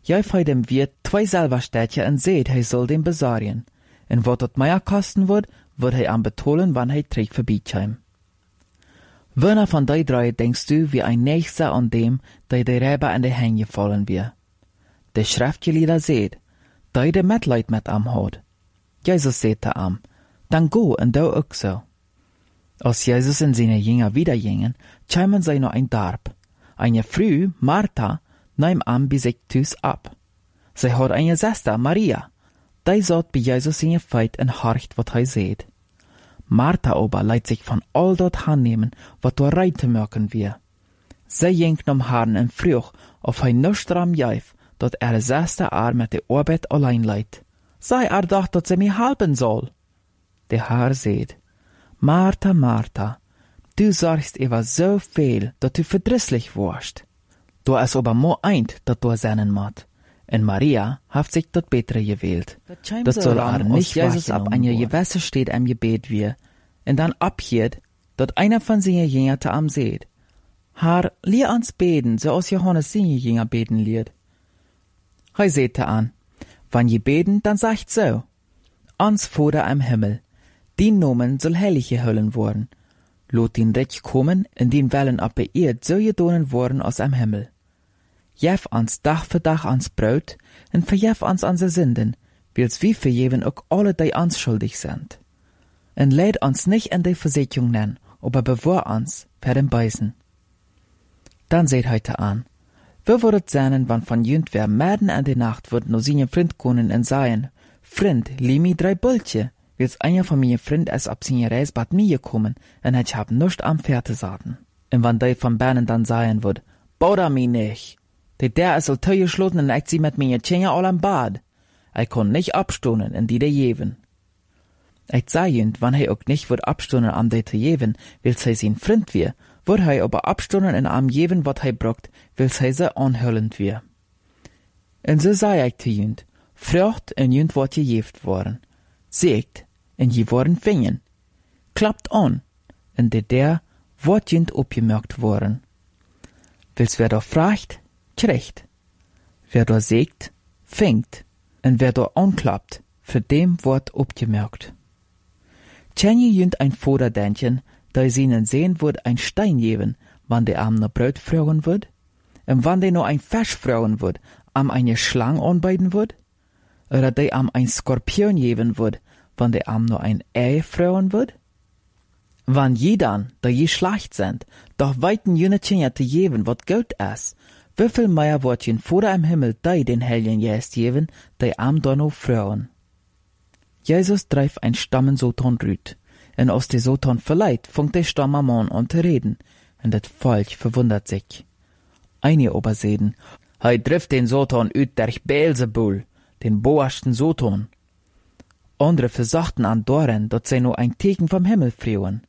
Jij feit dem Wirt 2 Silberstädtje en seht, hij soll dem besarien. En wat het meer kosten wird hij am betolen, wann hij terug vorbeikäm. Wanneer von die 3 denkst du wie ein Nächster an dem, der die Räber an die Hänge fallen wir? De Schriftgelehrte seht, der de Mitleid mit am hat. Jesus seht am, dann go en du auch so. Als Jesus en seine Jünger wieder gingen, kämen sie noch ein Dorp. Eine Frau, Martha, nahm am bei sich Tus ab. Sie hat eine Schwester, Maria. Die satt bei Jesus in ihr Feit en horcht, wat hij seht. Martha aber leidt sich von all dort annehmen, wat du reite merken wir. Sie ging nom Herrn en vroeg, of hij nuscht am jäif, dat Schwester mit der Arbeit allein leidt. Sei dacht, dat sie mir helpen soll. Der Herr seht, Martha, Martha, du sorgst über so viel, dat du verdrisslich warst. Du es aber mo eint, dat du seinen mat. En Maria hat sich dat Betere gewählt. Dat soll nicht Jesus ab an ihr Gewässer steht am Gebet wir, en dann abhiert, dat einer von seinen Jüngern am seht. Herr, lehr uns beten, so als Johannes seine Jünger beten liert. Hei seht an, wann je beten, dann sagt so, ans Vater am Himmel, die Nomen soll heilig gehüllen worden. Lot den Recht kommen, in den Wellen ab beehrt, so gedonen worden aus am Himmel. Jef ans Dach für Dach ans Brot, en verjef ans an se Sünden, wils wie verjeven auch alle, die ans schuldig sind. En leid ans nicht in die Versicherung nennen, aber bewahr ans per dem Beißen. Dann seht heute an, wo würdet seinen, wann von jünd wer mitten an die Nacht wird no seine Freund konen en seien, Freund, lieh mi 3 Bultje, wils einer von mir Freund es ab seine Reis bad mir gekommen, en ich hab nuscht am Pferde saten. En wann die von Bernen dann seien wird, bauda mi nicht. Der is al teuer schloten en ich sie mit mir Tjenja all am Bad. Ich kon nicht abstonen in die der Jeven. Ich sei jünd, wann hij auch nicht wird abstonen am de te Jeven, wils hij sein Freund wir, wird hij aber abstonen in am Jeven, wat hij brockt, wils hij se anhüllend wir. En so sei ich te jünd, frucht en jünd wat gejeft worden. Seegt, en je worden vingen. Klappt an, en der wat jünd opgemerkt worden. Wils wer da fragt, kriegt. Wer da sägt, fängt. Und wer da anklappt, für dem wird abgemerkt. Tjenje jünd ein Vorderdenken, da sie ihnen sehen wird ein Stein geben, wann der am noch Brot fragen wird, und wann der noch ein Fisch fragen wird, am eine Schlange anbeiden wird, oder der am ein Skorpion geben wird, wann der am noch ein Ei fragen wird. Wann je dann, da je schlecht sind, doch weiten jene Tjenje te geben, wat Geld ist, wieviel mehr wird jen vor am Himmel die den Helgen jest geben, die am Donno frauen. Jesus dreif ein Stammen Soton rüt, en aus de Soton verleiht, funkt der Stamm am Mann an te reden, en dat Volk verwundert sich. Einige oberseden, hei trifft den Soton üt durch Beelzebul, den boasten Soton. Andere versachten an Doren, dat sei nur ein Teken vom Himmel frauen.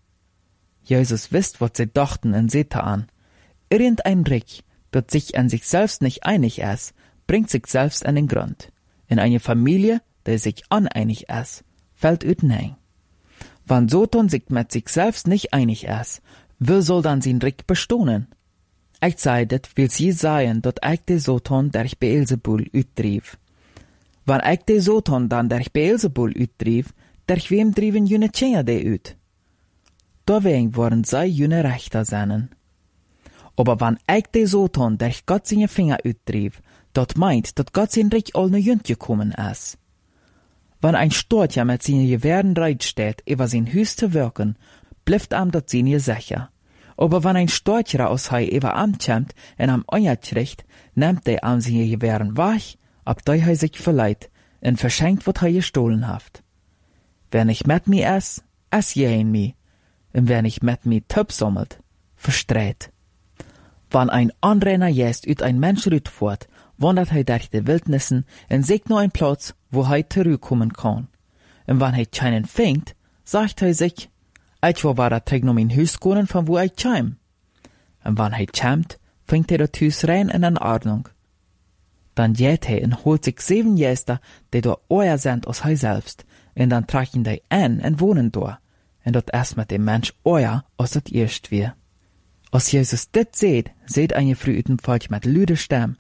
Jesus wisst, wat sie dachten en sehte an. Irgendein Rick, dat sich an sich selbst nicht einig ist, bringt sich selbst an den Grund. In eine Familie, der sich uneinig ist, fällt üten. Wann Soton sich mit sich selbst nicht einig ist, wie soll dann sein Rick bestohnen? Ich sei dat, will sie sagen, dat ich de Soton durch Beelzebul uttrieb. Wann ich de Soton dann durch Beelzebul uttrieb, durch wem drieben jene Tjenja de ut? Deswegen worden sei jene Rechter seinen. Aber wann ich de Soton durch Gott seine Finger uttrieb, dat meint, dat Gott sein Reich all ne Jünd gekommen ist. Wann ein Storch mit seine Gewehren reit steht, über sein Hüs zu wirken, blifft am dat seine sicher. Aber wenn ein Storcher aus hei über am kämmt en am Eier kriegt, nimmt der am seine Gewehren wach, ab dei hei sich verleiht, en verschenkt wat hei gestohlen haft. Wer nicht mit mir ess je in mi, und wer nicht mit mi töp sammelt, verstreht. Wann ein Anrenner jest üt ein Mensch rüt fort, wandert hei durch die Wildnissen en seht nur ein Platz, wo hei zurückkommen kann. Und wann hei keinen fängt, sagt hei sich, ich war da träg no min Hüs gonen von wo ich käm. Und wann hei kämt, fängt das Hüs rein in Ordnung. Dann geht hei und holt sich 7 Jäster, die da euer sind aus hei selbst, und dann tragen die ein und wohnen da. Und dort erst mit dem Mensch euer, aus dat erst wir. Als Jesus dit seht eine Frau üten Volk mit lüde Stimme,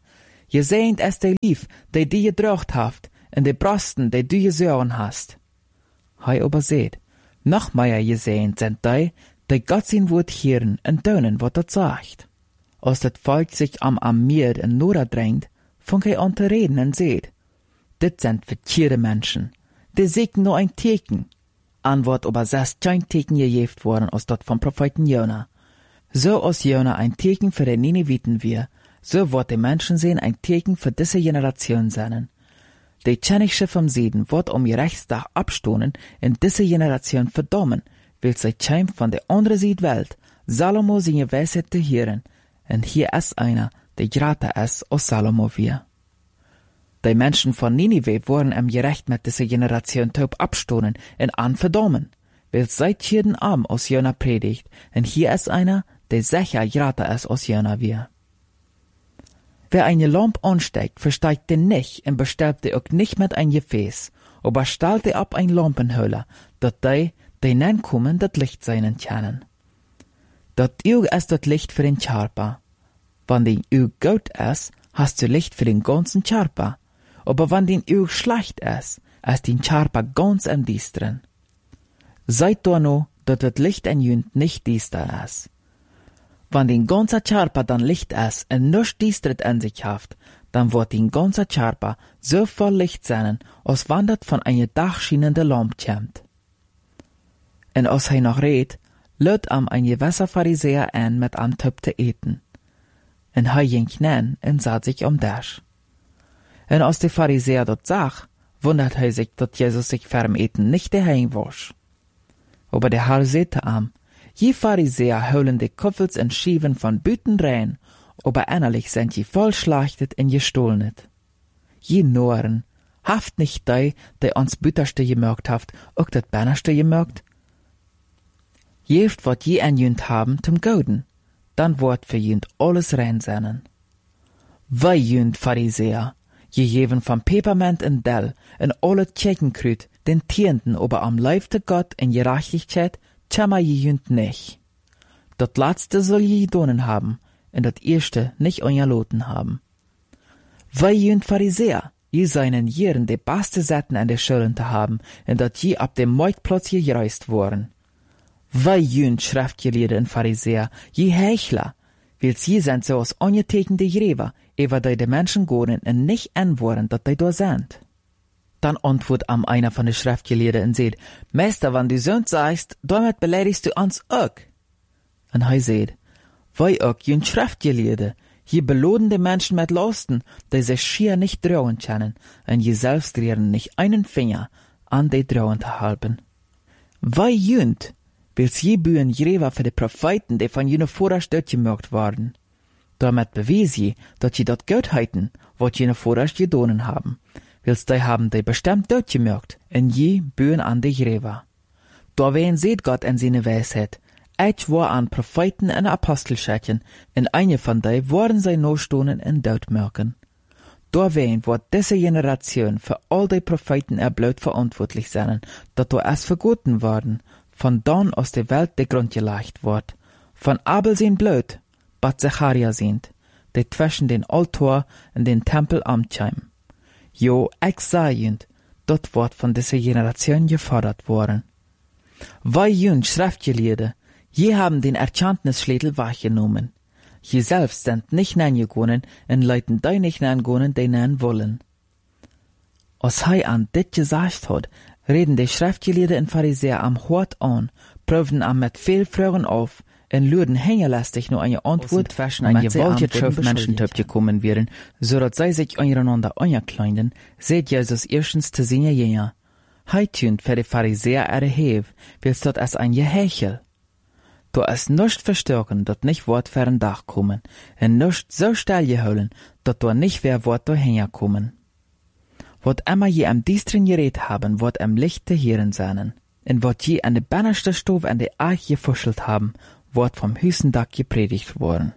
Je sehnt es de lief, die die gedrocht haft, en de Brosten, die du gesoren hast. Hei aber seht, noch mehr gesehen sind die Gott sein Wort hören und tun, was dat sagt. Als das Volk sich am Meer in Nora drängt, fängt an zu reden und seht, dit sind verkehrte Menschen, die sägen nur ein Teken. Antwort aber selbst kein Teken gegeben worden als dat vom Propheten Jona. So als Jona ein Teken für den Nineviten wir, so wird die Menschen sehen ein Teken für diese Generation sein. Die Tschennische vom Süden wird Gerechtstag abstoßen in diese Generation verdammen, will sie scheim von der anderen Südwelt Salomo seine Weisheit zu hören, und hier ist einer, der grater ist als Salomo wir. Die Menschen von Ninive wurden im Gerecht mit dieser Generation taub abstoßen und anverdammen, weil seit jeden Abend aus Jona predigt, und hier ist einer, der sicher grater ist als Jona wir. Wer eine Lampe ansteigt, versteigt den nicht und bestellt die auch nicht mit ein Gefäß, aber stellt die ab ein Lampenhöhle, dat die nankommen, dat Licht seinen können. Dat Auge ist das Licht für den Körper. Wenn den Auge gut ist, hast du Licht für den ganzen Körper. Aber wenn den Auge schlecht ist den Körper ganz im Düsteren. Seid da noch, dat das Licht in Jünd nicht düster ist. Wenn den ganzen Körper dann Licht ist und nichts düstert in sich haft, dann wird den ganzen Körper so voll Licht sein, als wenn das von einer dachschienenden Lampe kommt. Und als er noch redet, lädt ein gewisser Pharisäer an, mit am Töpf zu eten. Und er ging hinein und sah sich Dash. Und als der Pharisäer dort sah, wundert er sich, dass Jesus sich vorm Eten nicht daheim wasch. Aber der Herr sagte ihm, je Pharisäer holen die Kopfels und Schieven von Büten rein, aber innerlich sind je voll schlachtet und gestohlenet. Je Noren, haft nicht die uns Bütterste gemerkt haft, auch dat Bannerste gemerkt? Jeft wat je an jünd haben zum Goden, dann wird für jünd alles rein sein. Wei jünd Pharisäer, je jeven von Peperment und Dell en alle Tjekenkrüt, den Tienden ober am Leibte Gott in Gerechtigkeit, tschammer je jünd nicht. Dat letzte soll je gedonen haben, und dat erste nicht onjaloten haben. Wei jünd Pharisäer, je seinen Jieren de beste Setten an der Schulden zu haben, und dat je ab dem Marktplatz je gereist worden. Wei jünd Schriftgelehrte und Pharisäer, je Heuchler, weil sie sind so als ongetekende Gräber, ewer die Menschen goren und nicht antworten, dat die da sind. Dann antwortet einer von den Schriftgelehrten und sagt, Meister, wenn du Sünd sagst, damit beleidigst du uns auch. Und er sagt, wei auch jünd Schriftgelehrte, je belohnen die Menschen mit Lasten, die sich schier nicht trauen können, und je selbst rühren nicht einen Finger an die trauen zu halten. Wei jünd, will's je bühen Gräber für die Propheten, die von jene vorher gemacht worden. Damit bewies je, dass je dort Göttheiten, wat jene vorher gedonen haben. Will's die haben die bestimmt dort gemacht, und je bühen an die Gräber. Da wen seht Gott in seine Weisheit, eich war an Propheten und Apostelschätchen, und eine von die worden sei Notstonen in dort merken. Da wen wird diese Generation für all die Propheten erblöd verantwortlich sein, dass da erst vergoten worden, von dann aus der Welt der Grund gelegt wird. Von Abel sein Blut, bat Zacharia sind, die zwischen den Altar und den Tempel amtsheim. Jo, ich sah jünd, dort wird von dieser Generation gefordert worden. Wei jünd Schriftgelehrte, je haben den Erkenntnisschlädel wahrgenommen. Je selbst sind nicht nangegangen und leuten die nicht nangegangen, die nan wollen. Als er an dit gesagt hat, reden die Schriftgelehrten und Pharisäer am Hort an, prüfen am mit viel Fragen auf, und luden hängerlästig nur eine Antwort, ein gewaltiger Schöpf Menschen gekommen wären, so dass sie sich untereinander ankleiden, seht Jesus erstens zu seiner Jünger. Heitünd für die Pharisäer erheb, willst dort als ein Gehechel. Du es nicht verstärken, dort nicht Wort für ein Dach kommen, und nicht so still geholen, dort du nicht wer Wort dahinter kommen. Wat immer je am Düstern geredet haben, wird am Licht zu hören sein. Und wat je an der bannerste Stove an der Arche gefuschelt haben, wird vom höchsten Dach gepredigt worden.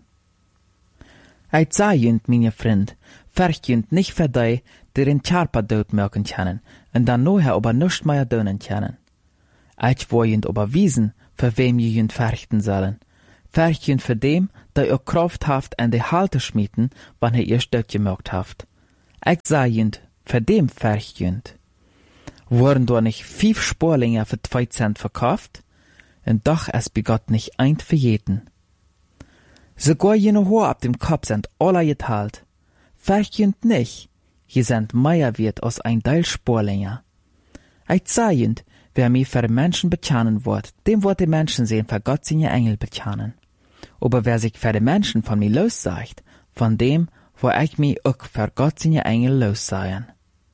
Eit sah jünd, meine Freund, färcht jünd nicht für die, die den Körper dort merken können, und dann nachher aber nicht mehr dönen können. Eit wo jünd aber wiesen, für wem je jünd färchten sollen. Verkjent für dem, der ihr Kraft haft an die Halte schmieden, wann ihr Stück gemacht haft. Ich sehend, für dem verkjent. Wurden da nicht 5 Sporlinge für 2 Cent verkauft? Und doch es begott nicht ein für jeden. Sogar jene Haar ab dem Kopf sind alle geteilt. Verkjent nicht, je sind mehr wert als ein Teil Sporlinge. Ich sehend, wer mich für die Menschen bezahen wird, dem wird die Menschen sehen für Gott seine Engel bezahen. Aber wer sich für die Menschen von mir lossagt, von dem, wo ich mich auch für Gott seine Engel lossagen.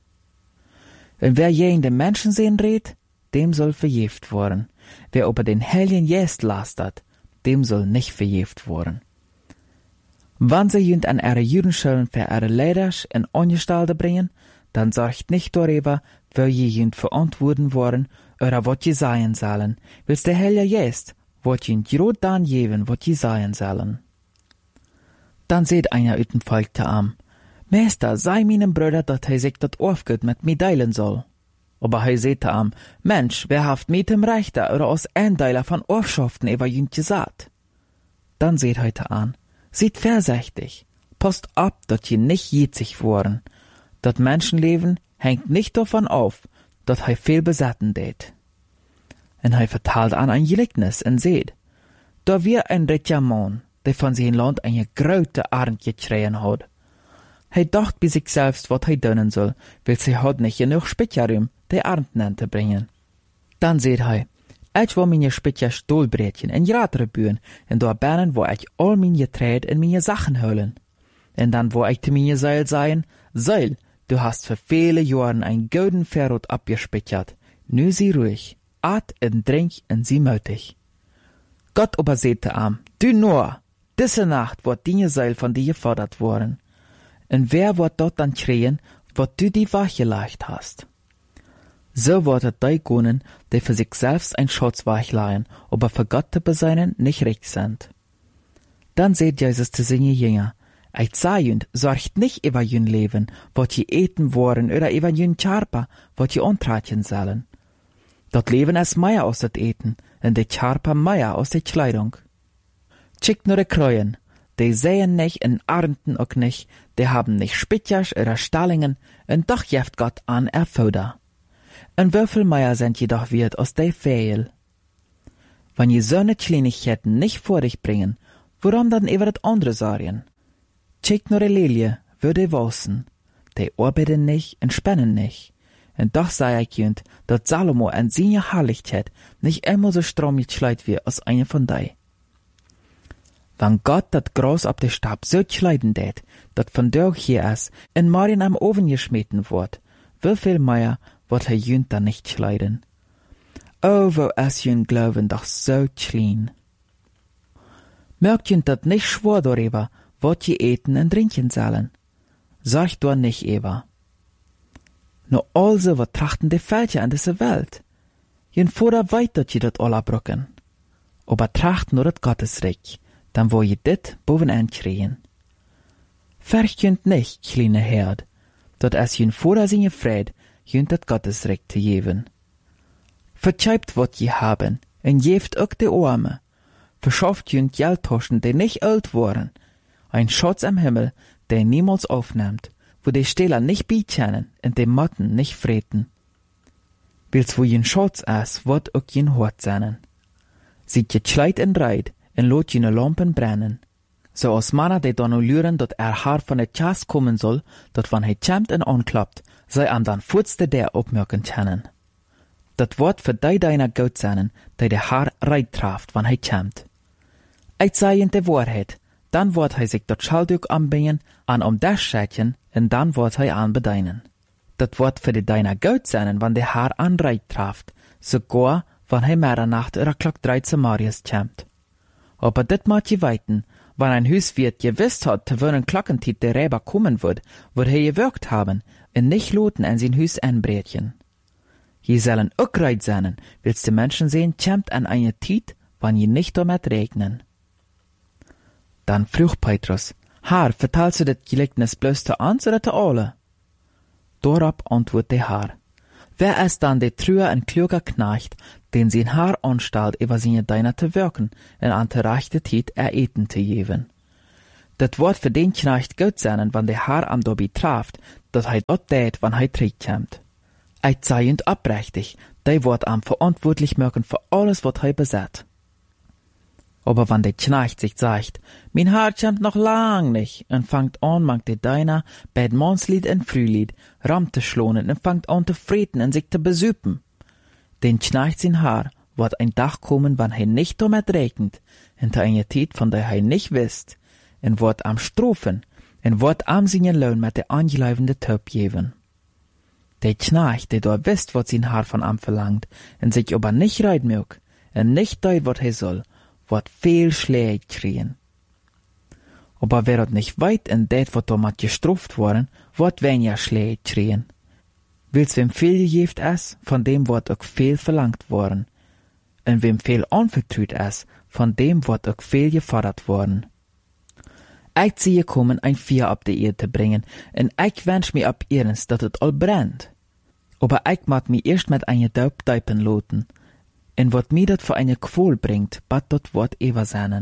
Und wer je in den Menschen sehen redet, dem soll verjeft worden. Wer aber den Heiligen Geist lastet, dem soll nicht verjeft worden. Wann sie jünd an ihre Judenschulen für ihre Leiders in Angestellte bringen, dann sorgt nicht darüber, wer je jünd verantworten worden oder was je sein sollen, willst der Heilige Geist, wat jünd grad dann geben, wat je sein sollen. Dann seht einer uit dem Volk te am, Meister, sei meinem Bruder, dat hij sich dat aufgut mit mir teilen soll. Aber hij seht te am, Mensch, wer haft mit dem Rechter oder aus Eindeiler von Aufschaften über jünd gesagt? Dann seht heute an, seht vorsichtig, passt ab, dat je nicht jitzig worden. Dat Menschenleben hängt nicht davon auf, dat hij viel besetzen det. En hij vertalt an ein Gleichnis en seht, da wir ein richer Mann, der von sein Land eine grote Arend gekriegen hat. Hij dacht bei sich selbst, wat hij doen soll, weil sie hat nicht genug Spitjarum, die Arend te bringen. Dann seht hij, ich will meine Spitja Stolbreedchen en Jratere buren, en daar binnen wo ich all meine Getreide en meine Sachen holen. En dann wo ich zu meine Seil sagen, Seil, du hast für viele Jahren ein golden Verrot abgespitjert. Nu sie ruhig, at en drink en sie mötig. Gott aber sehte am, du nur, diese Nacht wird deine Seil von dir gefordert worden. Und wer wird dort dann kriegen, wat du die Wache leicht hast? So wird es die gönnen, die für sich selbst ein Schatz weichleihen, aber für Gott zu beseinen nicht recht sind. Dann seht Jesus zu seinen Jünger, ich sage jünd, sorgt nicht über jün Leben, wat je eten worden, oder über jün Charpa, wat je antratjen sollen. Dat Leben ist mehr aus dat Eten, und die Charpa mehr aus der Kleidung. Schickt nur die Kreuen, die sehen nicht und ernten auch nicht, die haben nicht Spitjers oder Stallingen, und doch jeft Gott an Erfuder. Und wieviel mehr sind jedoch wert aus der Fehl? Wenn je so ne Kleinigkeiten nicht vor dich bringen, warum dann über das andere sorgen? Schickt nur die Lilie, würde wachsen, die arbeiten nicht und spannen nicht. Und doch sei ich jünd, dass Salomo an seine Herrlichkeit nicht immer so stramm geschleit wird als eine von dei. Wenn Gott dat Gras ab der Stab so schleiden tät, dat von durch hier ist, in Marien am Ofen geschmeten wird, wieviel mehr wird jünd dann nicht schleiden? Oh, wo ist jünd Glauben doch so klein. Merkt jünd dat nicht schwor darüber, wat je eten und trinken sollen. Sorgt doch nicht über. No also wat trachten die Völker an dieser Welt. Jünd vorder weit dat je dat alle brücken. Aber tracht nur dat Gottesreich, dann wo je dit bovenaan kriegen. Vercht jünd nicht, kleine Herd, dat es jünd vorder seine Fried, jünd dat Gottesreich te geben. Vertscheibt wat je haben, en jeft ook de Arme. Verschafft jünd Geldtaschen, die nicht alt waren, ein Schatz am Himmel, der niemals aufnimmt, wo die Stähler nicht bekennen und die Motten nicht freten. Wils wo jen Schatz ist, wird auch jen Hort sein. Sieht je Kleid en Reit, en lot jene Lampen brennen. So als Manner, die dann luren, dat Haar von der Chas kommen soll, dat wann kämmt en anklappt, sei am dann furzte der opmerken können. Dat wird für die deiner gut sein, die der Haar reit traft, wann kämmt. Ich sei in der Wahrheit, dann wird sich dat Schalduk anbringen, an das Schätchen, und dann wird anbedeinen. Dat wird für die deiner gut sein, wann der Haar an reit traft, sogar, wann Mitternacht oder Glock 13 Marius kämmt. Aber dit macht je weiten, wann ein Hüswirt gewusst hat, zu welchen Glockentiet der Räber kommen wird gewirkt haben, und nicht loten an sein Hüs anbrechen. Je sollen auch reit sein, willst die Menschen sehen, kämmt an eine Tiet, wann je nicht damit regnen. Dann frug Petrus, Herr, vertalst du das Gleichnis bloß zu uns oder zu alle? Dorab antwortet der Herr, Wer ist dann der true en kluger Knecht, den sein Haar anstalt, über seine Deiner te wirken, en an der rechte Tijd eten te geven? Dat wordt für den Knecht gut sein, wann der Haar am dobi traft, dat hij dat deed, wann hij terugkomt. Eit seiend abrechtig, der wordt am verantwortlich machen für alles, wat hij besat. Aber wann der Knecht sich sagt, mein Haar kommt noch lang nicht, und fangt an, mangt der Deiner, beit Mannslied en Frühlied, ram te schlonen, und fangt an te freten und sich te besüpen. Den Knecht sein Haar wird ein Tag kommen, wann hij nicht damit regnet, hinter einer Zeit, von der hij nicht wisst, und wird am Strofen, und wird am seinen Lohn mit der angeleivende Töp geben. Der Knecht, der da wisst, was sein Haar von am verlangt, und sich aber nicht reid mög, und nicht dei, wat hij soll, wird viel Schläge kriegen. Aber wer hat nicht weit in det, wat damit gestruft worden, wird weniger Schläge kriegen. Willst wem viel gegeft es, von dem wird auch viel verlangt worden. Und wem viel anvertraut es, von dem wird auch viel gefordert worden. Ich sehe kommen, ein Feuer ab die Erde bringen, und ich wünsch mir ab ihrens, dat het all brennt. Aber ich mag mir erst mit einer Daub deipen loten, und wat mir dat für eine Qual bringt, bat dat wird ever seinen.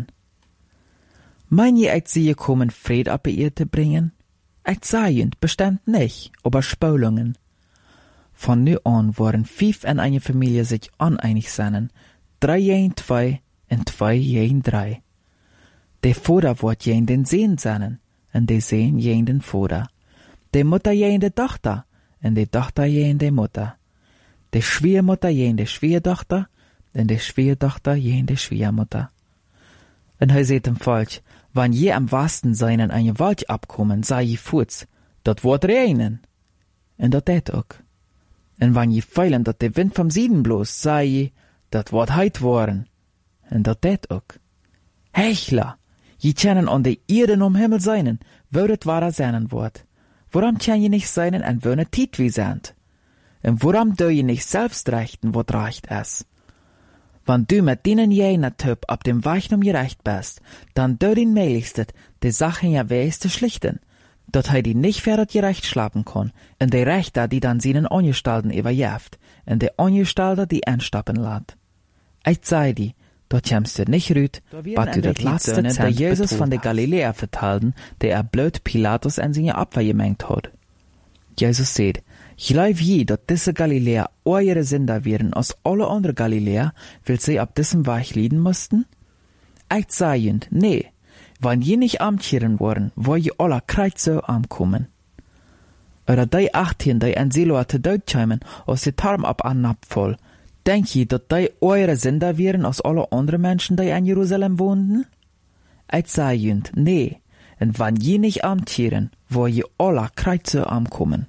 Mein je, ich sehe kommen, Fried ab die Erde bringen? Ich sehe bestimmt nicht, aber Spulungen. Von nu an waren 5 in einer Familie sich uneinig seinen, 3 gegen 2 und 2 gegen 3. Der Vater wird gegen den Sohn seinen, und der Sohn gegen den Vater. Der Mutter gegen die Tochter, und die Tochter gegen die Mutter. Der Schwiegermutter gegen die Schwiegertochter, und die Schwiegertochter gegen die Schwiegermutter. Und er seht ihm falsch, wann je am wahrsten seinen eine Wald abkommen, sei je futs, dat wird regnen. Und dat det auch. Und wann je feilen, dat der Wind vom Süden bloß, sei je, dat wird heit worden. Und dat det auch. Hechler, je können an der Erde um Himmel seinen, würdet wahrer seinen Wort. Warum kann je nicht seinen en wöne Tiet wie sind? Und warum do je nicht selbst rechten, wat reicht es? Wann du mit denen jener Typ ab dem Weichnum gerecht bist, dann do den meiligste, die Sachen ja weis zu schlichten, dat hij die nicht verder gerecht schlapen kann, und die Rechter, die dann seinen Angestalten überjeft, und die Angestalter, die einstappen lässt. Ich sei die, dort kämst du nicht rüt, bat du das letzte Zent der Jesus von der Galiläa vertalten, der blöd Pilatus an seine Abwehr gemengt hat. Jesus seht, ich glaub je, dat diese Galiläa eure Sünder wären als alle andere Galiläa, will sie ab diesem Weg lieden mussten? Ich sei nee, wann je nicht amtchieren worden, wo je alle kreit so ankommen. Oder die 18, die an Silo te deutschheimen, aus die Tarm ab an Napfvoll, denk je, dat die eure Sünder wären als alle andere Menschen, die in Jerusalem wohnten? Ich sei nee, und wann je nicht amtchieren, wo je alle kreit so ankommen.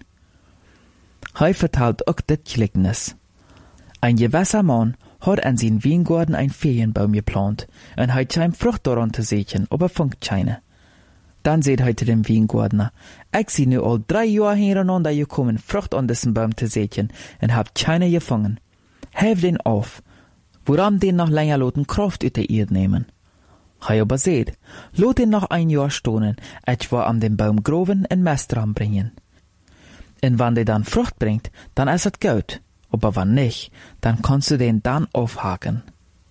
Hij vertelt auch das Gleichnis. Ein gewisser Mann hat an seinen Weingarten ein Ferienbaum geplant, und hij scheint Frucht daran zu sehen, aber funkt keine. Dann seht hij zu dem Weingärtner, ich sie nu all 3 Jahre hintereinander gekommen, Frucht an diesem Baum zu sehen, und hab keine gefangen. Helf den auf, woran den noch länger loten Kraft ut der Erde nehmen. Hij aber seht, lot den noch ein Jahr stohnen, etwa an dem Baum groven und Mest dran bringen. Und wenn der dann Frucht bringt, dann ist es gut. Aber wenn nicht, dann kannst du den dann aufhaken.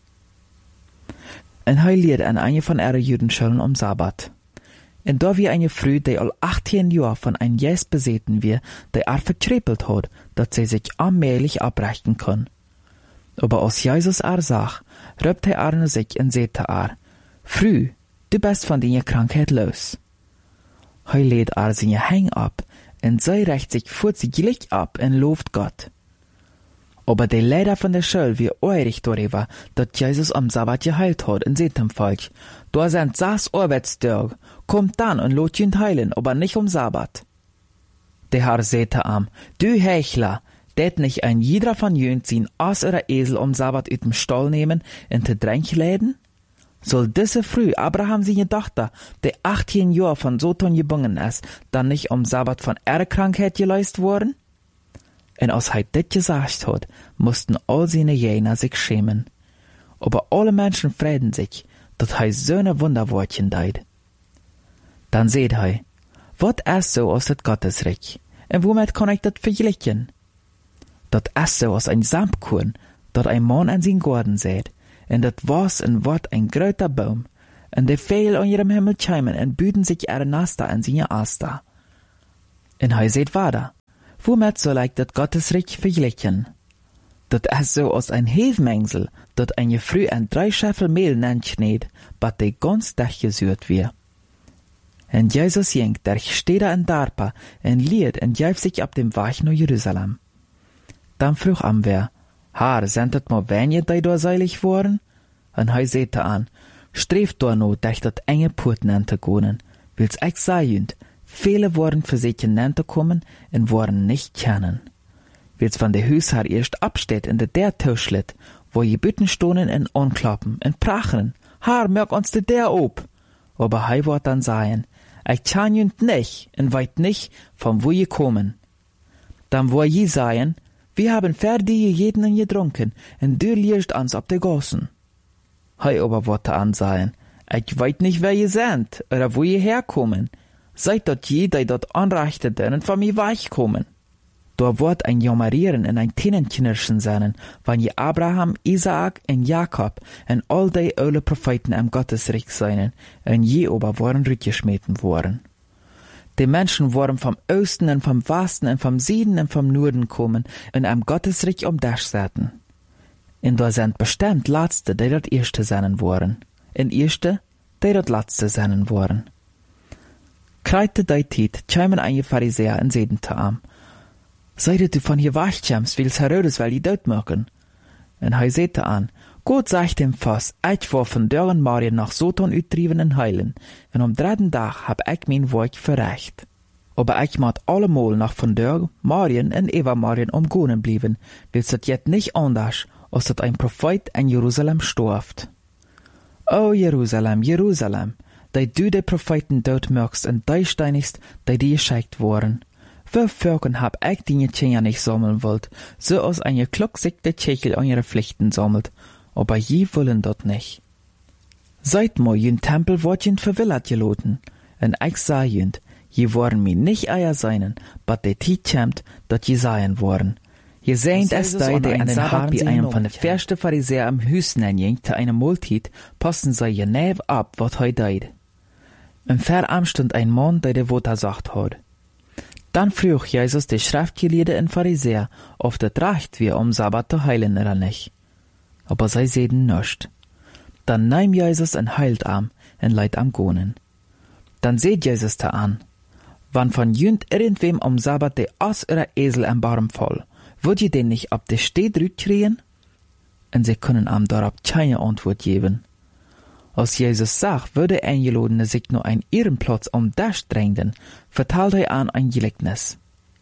Und er lehrt an eine von ihren Judenschulen am Sabbat. Und da wie eine Frau, die all 18 Jahre von einem Jes besäten wir, die vertrippelt hat, dass sie sich allmählich abbrechen kann. Aber als Jesus sagt, rübt er sich und sagt Frau, du bist von deiner Krankheit los. Er lädt seine Hänge ab, und sie rächt sich vorzüglich ab und lobt Gott. Aber der Lehrer von der Schule wie eurig darüber, dass Jesus am Sabbat geheilt hat, und seht ihm falsch. Da sind 6 Arbeitstage, kommt dann und lot ihn heilen, aber nicht am Sabbat. Der Herr sagte ihm, du Hechler, det nicht ein jeder von jünt sein Ass oder Esel am Sabbat ut dem Stall nehmen und te Dränk läden? Soll diese Früh Abraham seine Tochter, der 18 Jahre von Sodom gebunden ist, dann nicht am Sabbat von ihrer Krankheit geleist worden? Und als er das gesagt hat, mussten all seine Jünger sich schämen. Aber alle Menschen freuen sich, dass er so eine Wunderwortchen deit. Dann seht er, was ist so aus das Gottesreich? Und womit kann ich das vergleichen? Dat is so als ein Samtkorn, dat ein Mann an zijn Garten säet, en dat was en wordt ein groter Baum, en de Vögel an ihrem Himmel chimen en büden sich ihre Nester an seine Aster. En hij seht weiter, womit soll ich dat Gottesreich vergleichen? Dat is so als ein Hefmengsel, dat ein Früh en 3 Scheffel Mehl nenschneed, bat de ganz dag gezuurd weer. En Jesus jengt der Steder en Darpa, en lied en juift sich ab dem Weg nach Jerusalem. Dann vroeg am wer, Haar, sind het maar wenige die daar seilig worden? En hij zette aan, streeft door nou durch dat enge Poorten aan te gaan, wils ik zei viele worden verzekerd aan te komen en worden nicht kennen. Wils van de Huishaar eerst absteht in de der Tischlit, wo je Bütten stonen en onklappen en prachen, Haar, merk ons de der op. Aber hij wordt dan sagen, ich kann jünt nicht en weit nicht, von wo je kommen. Dann wo je sagen, wir haben fertig jeden en getrunken, en du liegst ans ab de Gossen. Hij aber wordt an sagen, ich weit nicht, wer je seid, oder wo je herkommen. Seid dort je, die dort anrechteten en von mir weichkommen. Da wird ein Jammerieren en ein Tienenknirschen sein, wann je Abraham, Isaak en Jakob en all die oude Propheten am Gottesreich seien, en je aber waren rückgeschmeten worden. Die Menschen waren vom Osten en vom Westen en vom Süden en vom Norden kommen en am Gottesreich das säten. En da sind bestimmt Letzte, die dort Erste sein waren, en Erste, die dort Letzte sein waren. Kreite die Tijd, kämen einige Pharisäer en seden te am, Seid du von hier wegkommst, wils Herodes will die dood machen? En hij zette aan, Gott sagt dem vast, ich war von deuren Marien nach Sodom uitdrieven en heilen, en am 3. Dag hab ich mein Werk verrecht. Aber ich moet allemal nach von deur Marien en Eva Marien umgonen blieben, wils het jet nicht anders, als dat ein Prophet in Jerusalem storft. O Jerusalem, Jerusalem, die du de Propheten dood mögst en die steinigst, die dir geschickt worden. Wie Völkern hab ich die Tjener nicht sammeln wollt, so als eine klucksigte Tschechel an ihre Pflichten sammelt, aber je wollen dort nicht. Seit mo jün Tempel wort jün verwillert geloten, en ich sah jün, je worden mi nicht eier seinen, but de Tiet kämmt, dat je seien worden. Je sehnt es die an den Sabbat wie einem von de verste Pharisäer am Hüsten enjingt te eine Multit, passen sei je nev ab, wat hei deid. Im Verarm stund ein Mann, der de Wota sagt hat. Dann vroeg Jesus de Schriftgelehrten en Pharisäer, ob das recht wir Sabbat zu heilen oder nicht. Aber sie sehen nischt. Dann nahm Jesus en heilt am en leidt am Gonen. Dann seht Jesus da an. Wann von jünd irgendwem Sabbat de Ass oder Esel am Baum voll, würd je den nicht ab de Steht rütkriegen? Und sie können am darauf keine Antwort geben. Als Jesus sagt, würde Eingelodene sich nur ein Ehrenplatz das drängten, vertalt er an ein Gleichnis.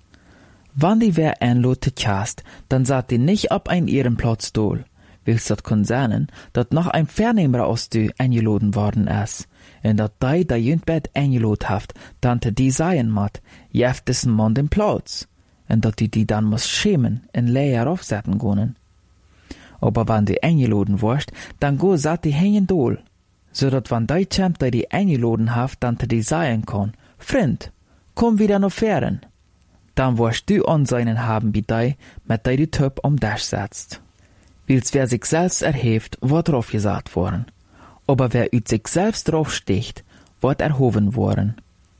Wann die wer einlot kast, dann sagt die nicht ab ein Ehrenplatz dol, willst dat kon sein, dat noch ein Vernehmer aus du eingeloden worden ist, und dat die jündbett eingelot haft, dann die seien mat, jeft diesen Mann den Platz, und dat die dann muss schämen, en leer aufsetzen können. Aber wann die eingeloden wurst, dann go sagt die hängen dol, so dat wann die kämmt, die eingeloden haft, dann die sagen kann, Freund, komm wieder noch fern. Dann wirst du Ansehen haben wie die, mit die Töp das setzt. Wils wer sich selbst erhebt, wird drauf gesagt worden. Aber wer ut sich selbst draufsticht, wird erhoben worden.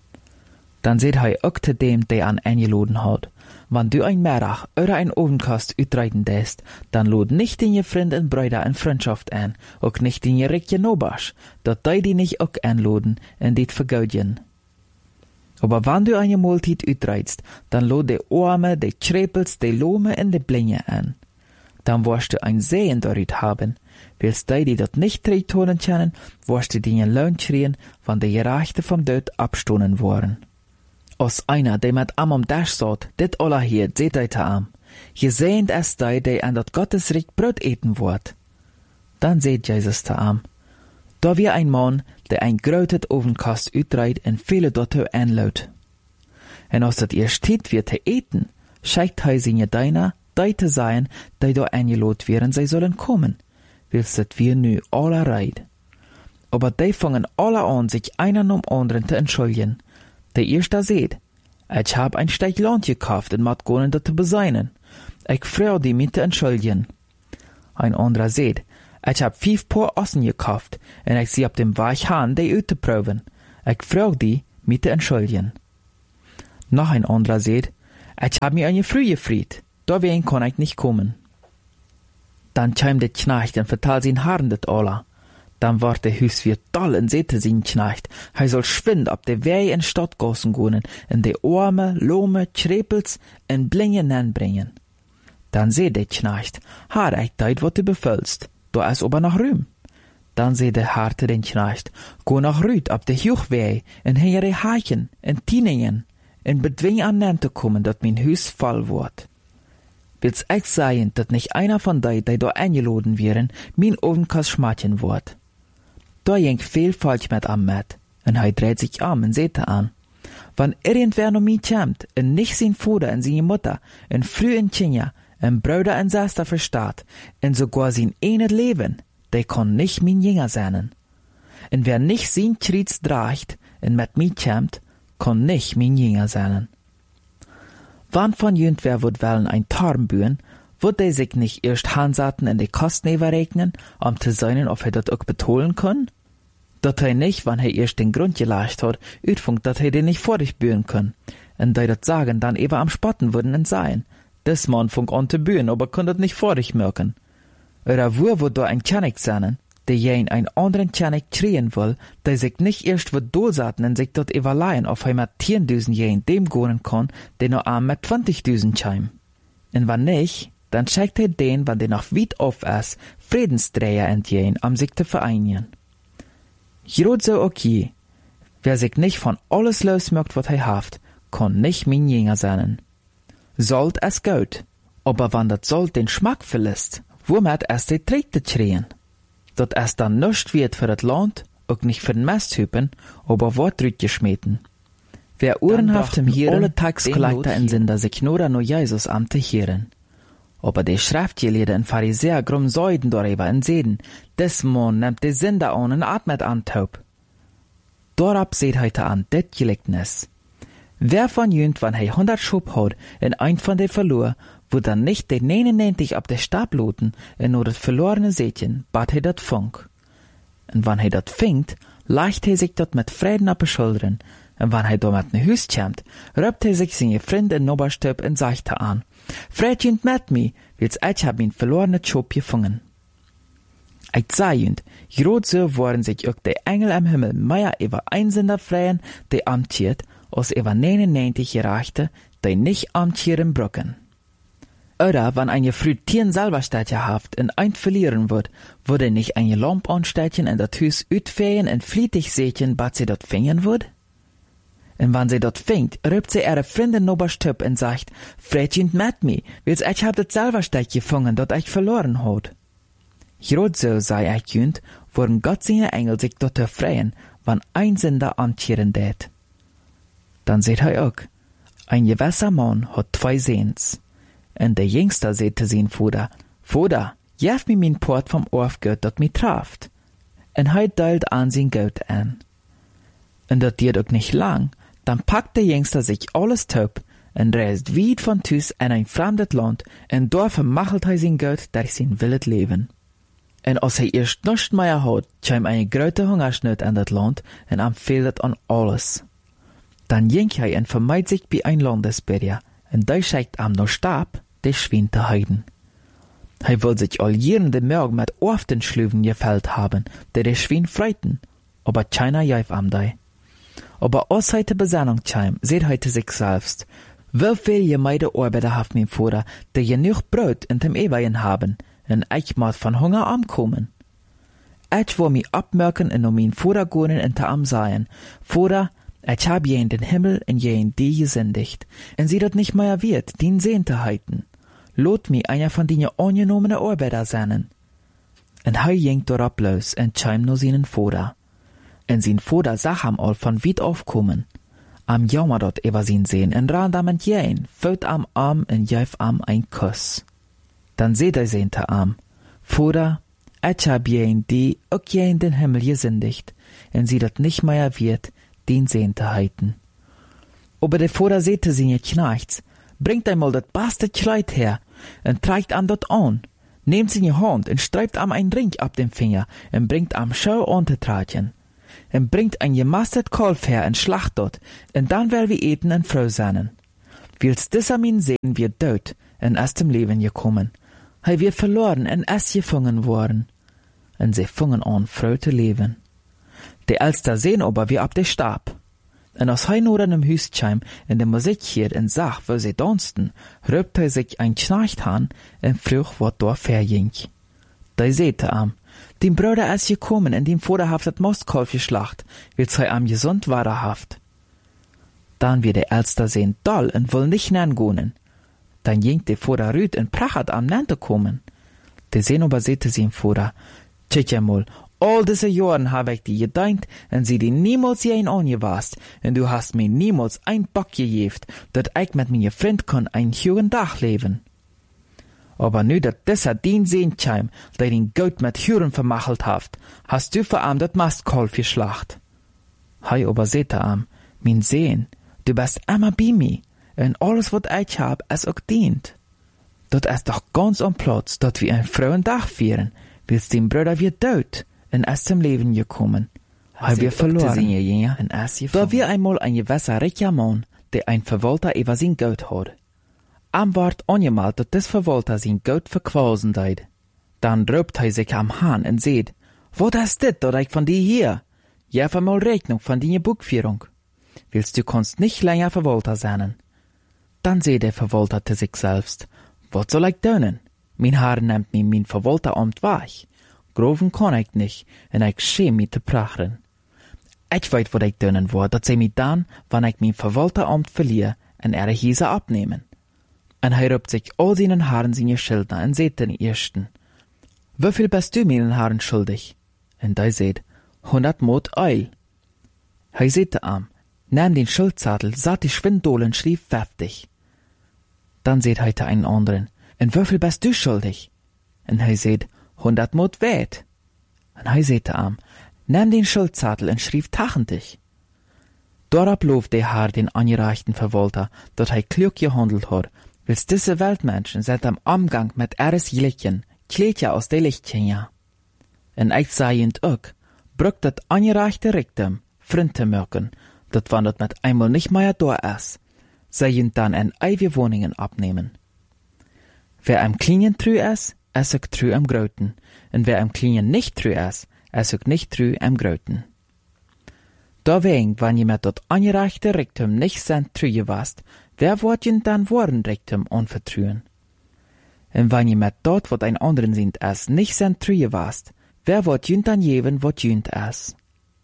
Dann seht hei auch zu dem, der an eingeloden hat. Wann du ein Merach oder ein Ovenkast utreiten lässt, dann lud nicht in je Freund und Brüder in Freundschaft an, auch nicht in je Rickje Nobasch, dat die nicht auch anloden und dit vergaudjen. Aber wann du eine Multit utreitst, dann lud de Arme, de Trepels, de Lome und de Blinge an. Dann wirst du ein Sehen darit haben. Willst die dat nicht treitonen können, wirst du die Lohn schreien, wann de Gerechte vom Tod abstonen worden. Als einer, der mit am Dash sagt, dit alla hier, seht euch am. Je sehnt es die an dat Gottesreich Brot eten wird. Dann seht Jesus da am. Da wie ein Mann, der ein grötet Ovenkast utreit en viele dort anlaut. En als dat ihr steht wird te eten, scheikt hei sinje deiner, die te sein, die da eingelot wären, sie sollen kommen. Willst dat wir nu alle reit. Aber die fangen alle an, sich einer um anderen zu entschuldigen. Der erste seht, ich hab ein Stück Land gekauft und mat gonen dat zu beseinen. Ich freu die mit entschuldigen. Ein anderer sagt, ich hab 5 Paar Ossen gekauft, und ich sie auf dem Weg han, die auszuproben. Ich freu die mit entschuldigen. Noch ein anderer sagt, ich hab mir eine Früh gefriet, dawein kann ich nicht kommen. Dann kam der Knecht und vertelt sein Haaren das alle. Dann war der Hus wie toll und sagte sein Knecht, soll schwind ab der Wei in Stadtgassen gehen, in die Arme, Lome, Trepels und Blingen anbringen. Dann sagt der Knecht, Herr, ich deut, wat du befüllst, da ist aber noch Ruhm. Dann sagt der Herr zu den Knecht, go nach Rüd ab der Hochwei, und hier die Hachen, und Tieningen, und bedwing an zu kommen, dat mein Hus voll wird. Willst ich sagen, dat nicht einer von die da eingeladen wären, mein Ovenkast schmatchen wird. Da ging viel falsch mit am Matt, und dreht sich und seht an. Wenn irgendwer noch mich kommt, und nicht sein Vater und seine Mutter, und früh in Kinder, und Brüder und Schwester versteht, und sogar sein eines Leben, der kann nicht mein Jünger sein. Und wer nicht sein Kreuz tragt, und mit mich kommt, kann nicht mein Jünger sein. Wann von jüngwer wird wollen ein Tarm bühen, wird er sich nicht erst hansaten in die Kosten überrechnen, zu sehen, ob er das auch betonen kann? Dat er nicht, wann er erst den Grund gelegt hat, utfunkt, dat er den nicht vor dich bühen kann. Und die dat sagen, dann eber am Spotten würden und sein. Des Mann funk an zu bühen, aber kann dat nicht vor dich merken. Oder wo wird da ein Tjanik sein, der jen ein anderen Tjanik kriegen will, der sich nicht erst wird durchsaten und sich dort überleihen, auf er mit 10.000 jen dem gehen kann, der nur arm mit 20.000 scheim. Und wann nicht, dann schickt er den, wann der noch weit auf ist, Friedensträger entjen, sich zu vereinigen. Jrot so okay. Wer sich nicht von alles losmerkt, was er haft, kann nicht mein Jünger sein. Sollt es gut, aber wann dat Sold den Schmack verlässt, womit es die Tritte kriegen? Dat es dann nicht wird für das Land, auch nicht für den Masthypen, aber wird rütgeschmieden. Wer uhrenhaft im Hirn alle Taxkollektor in Sinder sich nur an Jesus am te hören. Aber die Schriftgelehrten und Pharisäer grum Säuden darüber und sehen, des Mann nimmt die Sünder an und atmet an taub. Dorab seht heute an det Gleichnis. Wer von jünt, wann er 100 Schub hat, in ein von den verlor, wo dann nicht die 99 ab der Stab loten, in nur das verlorene Sätchen, bat er dat funk. Und wann er dat fingt, leicht er sich dat mit Frieden ab Schultern, und wann er damit ne Hüs kämmt, röpt er sich seine Freund in Noberstöp und sagt er an, Fredjünd mit mi, wils ich hab ihn verlorene Schub gefangen. Ich sah jünd, grot so waren sich auch die Engel am Himmel mehr über Einsinder freien, die amtiert, als über 99 Gerechte, die nicht amtieren brücken. Oder wenn ein früh Tieren selber Städtchen haft und ein verlieren wird, würde nicht ein Lamp anstechen in dat Hüs utfehen und flietig sechen, bat sie dort fingen wird? Und wenn sie dort fängt, rübt sie ihre Freundin Noberstöp und sagt, Fredjünd mit mi, wils ich hab dat selber Städtchen gefangen, dat ich verloren hat. Grot so sei ich jünd, wurden Gott seine Engel sich dort erfreien, wann ein Sünder amtieren tät. Dann seht er auch, ein gewisser Mann hat 2 Sehns. Und der Jüngste sagte sein Vater, Vater, jef mir mein Port vom Orfgeld, dat mi traft. Und teilt an sein Geld an. Und dat geht auch nicht lang, dann packt der Jüngste sich alles taub und reist weit von Tüs in ein fremdes Land und dort vermachelt er sein Geld durch sein wildes Leben. Und als er erst nichts mehr hat, kam eine große Hungersnot in das Land und am fehlt an alles. Dann ging er und vermeidet sich bei ein Landesbürger und der schickt am noch Stab, der Schwein zu heiden. Er will sich all jeden Morgen mit Orften Schlüven gefällt haben, der Schwein freuten, aber keiner jäuf am dei. Aber als heute Besinnung kam, seht heute sich selbst, wie viel gemeide Arbeiter haft mein Vater, die genug Brot in dem Eweien haben, und ich muss von Hunger ankommen. Ich will mich abmerken und um mein Vater gehen und am sagen, Vater, ich hab je in den Himmel und je in die gesündigt, und sie dat nicht mehr wird, den Sehn zu halten. Lot mi einer von den angenommenen Arbeiter sein. Und er ging dort los und kam nur seinen Vater. Und sein Vater sah ihm all von weit aufkommen. Am jammer dort über sein Sehen und ran am entgehen, fällt am Arm und jäuf am ein Kuss. Dann seht er sein Arm, Vater, ich hab je in die, auch je in den Himmel gesündigt, und sie dat nicht mehr wird, den Sehn zu halten. Aber der Vater sehte seine Knechts, bringt einmal das beste Kleid her, en treibt am dort an. Nehmt seine Hand en streift am ein Ring ab dem Finger en bringt am Schau Untertratchen. En bringt ein gemastet Kalf her en schlacht dort, en dann wer wir eten en froh sein. Wils dieser min sehen wir dort en aus dem Leben gekommen. Hei wir verloren en es gefangen worden. En sie fungen an froh zu leben. De Elster sehen aber wie ab de Stab. En als hij nur an dem Hüstscheim in der Musik hier en zag wo sie dansten, röpt hij sich ein Knecht an en vroeg wat daar verging. Da sehte am, dem Bruder ist gekommen en dem Vaterhaft het Mostkalf geschlacht, wils hij am gesund waderhaft. Dann wird der Elster sehen doll en will nicht nangonen. Dann ging der Vater rüd en prachat am Nante kommen. De sehen aber sehte sie im Vater, tja mal, all diese Jahren habe ich dir gedankt, en sie dir niemals jein angewast, en du hast mir niemals ein Bock gegeft, dat ich mit mir Freund kann ein jungen Tag leben. Aber nu dat dieser dien Seentscheim, der den Gold mit Huren vermachelt haft, hast du für am dat Mastkalf geschlacht. Hei aber sehte am, min Sehen, du bist immer bei mir, en alles wat ich hab, es auch dient. Dat ist doch ganz am Platz, dat wir ein frohen Tag feiern, wils den Bruder wir tot, en es zum Leben gekommen. Hei wir verloren. Da wir einmal ein gewisser reicher Mann, der ein Verwalter über sein Geld hat. Am ward angemalt, dat des Verwalter sein Geld verquasen deid. Dann röpt hij sich am Hahn en seht, wat ist dit, dat ich von dir hier? Jef einmal Rechnung von deiner Buchführung. Willst du kannst nicht länger Verwalter sein. Dann seht der Verwalter zu sich selbst, wat soll ich tun? Mein Herr nimmt mir mein Verwalteramt weg. Groven kann ich nicht, en ich schäm mich zu prachen. Ich weet wat ich tun word, dat sie mich dann, wann ich mein Verwalteramt verliere, en Hiese abnehmen. En hij roept sich all seinen Haaren seine Schuldner en seht den ersten. Wieviel bist du meinen Haaren schuldig? En der seht, 100 Mot Eil. Hij seht am, nahm den Schuldzadel, satt die Schwindolen, schlief heftig. Dann seht hij einen anderen, en wieviel bist du schuldig? En hij seht, 100 Mot weit. En hij seht am, nahm den Schuldzadel en schrieb tachendig. Dorab lof der Herr den angereichten Verwalter, dat hij klug gehandelt hat, wils diese Weltmenschen seit am Umgang mit ihres Jelichen, kleedja aus de Lichtchen ja. En ich seiend auch, brück dat angereichte Richtum, Freund te merken, dat wann dat mit einmal nicht mehr da ist, seiend dann en eie Wohnungen abnehmen. Wer am Kleinen trü ist auch trü am Groten, en wer am Kleinen nicht trü ist auch nicht trü am Groten. Deswegen, wenn je mit dat angereichte Richtum nicht sein trü gewast, wer wird jen dann worden Richtum anvertruen? Und wenn je mit dort, wat ein anderen sind, es nicht sein trü gewast, wer wird jen dann geben, wat jünt es?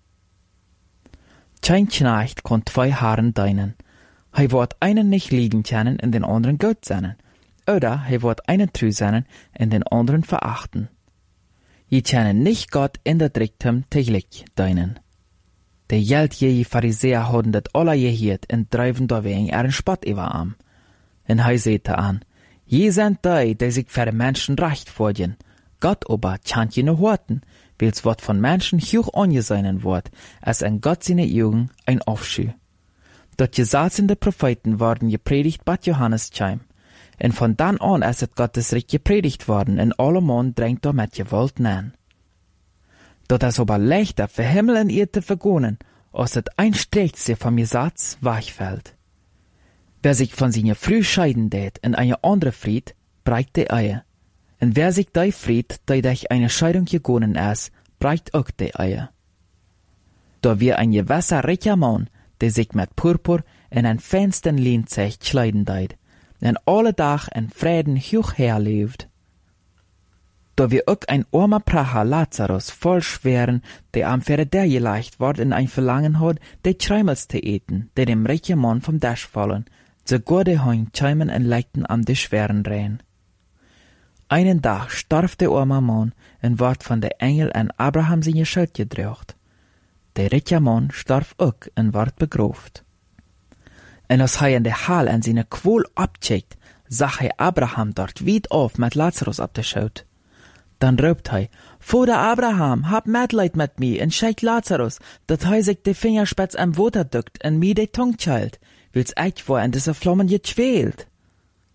Kein Knecht kann zwei Haaren deinen. Hij wird einen nicht lieben können und den anderen gut sein. Oder hij wird einen trü sein und den anderen verachten. Je können nicht Gott in der Richtum täglich deinen. De geldgierige Pharisäer hadden dat alle geheerd en drijven daarwegen een spot über am. En hij zeete an, je zijn die sich für de Menschen recht vorgen. Gott aber chant je ne horten, wils wat von Menschen hoch angesehen wordt, als en Gott seine Augen ein Aufschuh. Dat gesatzende Propheten worden gepredigt bei Johannes Scheim. En von dann an ist het Gottes Reich gepredigt worden, en alle Mann drängt da mit Gewalt nein. Dat is aber leichter für Himmel und Erde te vergonen, als het ein Strächse vom Gesetz weichfällt. Wer sich von seiner Früh scheiden tät in eine andere Fried, breicht die Eier. Und wer sich die Fried, die durch eine Scheidung gegonnen ist, breicht auch die Eier. Da wir ein gewisser reicher Mann, der sich mit Purpur in ein feinsten Leinzecht kleiden tät, und alle Tag in Frieden hoch herlebt. Da wir auch ein armer Pracher Lazarus voll schweren, der am Verder geleicht ward in ein Verlangen hat, de Schreimels zu eten, der dem reichen Mann vom Dasch fallen, sogar de Heun scheimen und leikten am de schweren Rehen. Einen Tag starb der arme Mann und ward von der Engel an Abraham seine Schuld gedrückt. Der reiche Mann starb auch und ward begraft. Und als er in der Hall an seine Qual abcheckt, sah er Abraham dort weit auf mit Lazarus abgeschaut. Dann röpt hij, Vater Abraham, hab Mitleid mit mir und schenk Lazarus, dat hij sich de Fingerspitz am Water duckt und mir de Tung cheilt, wils ich vor in diese Flammen gequält.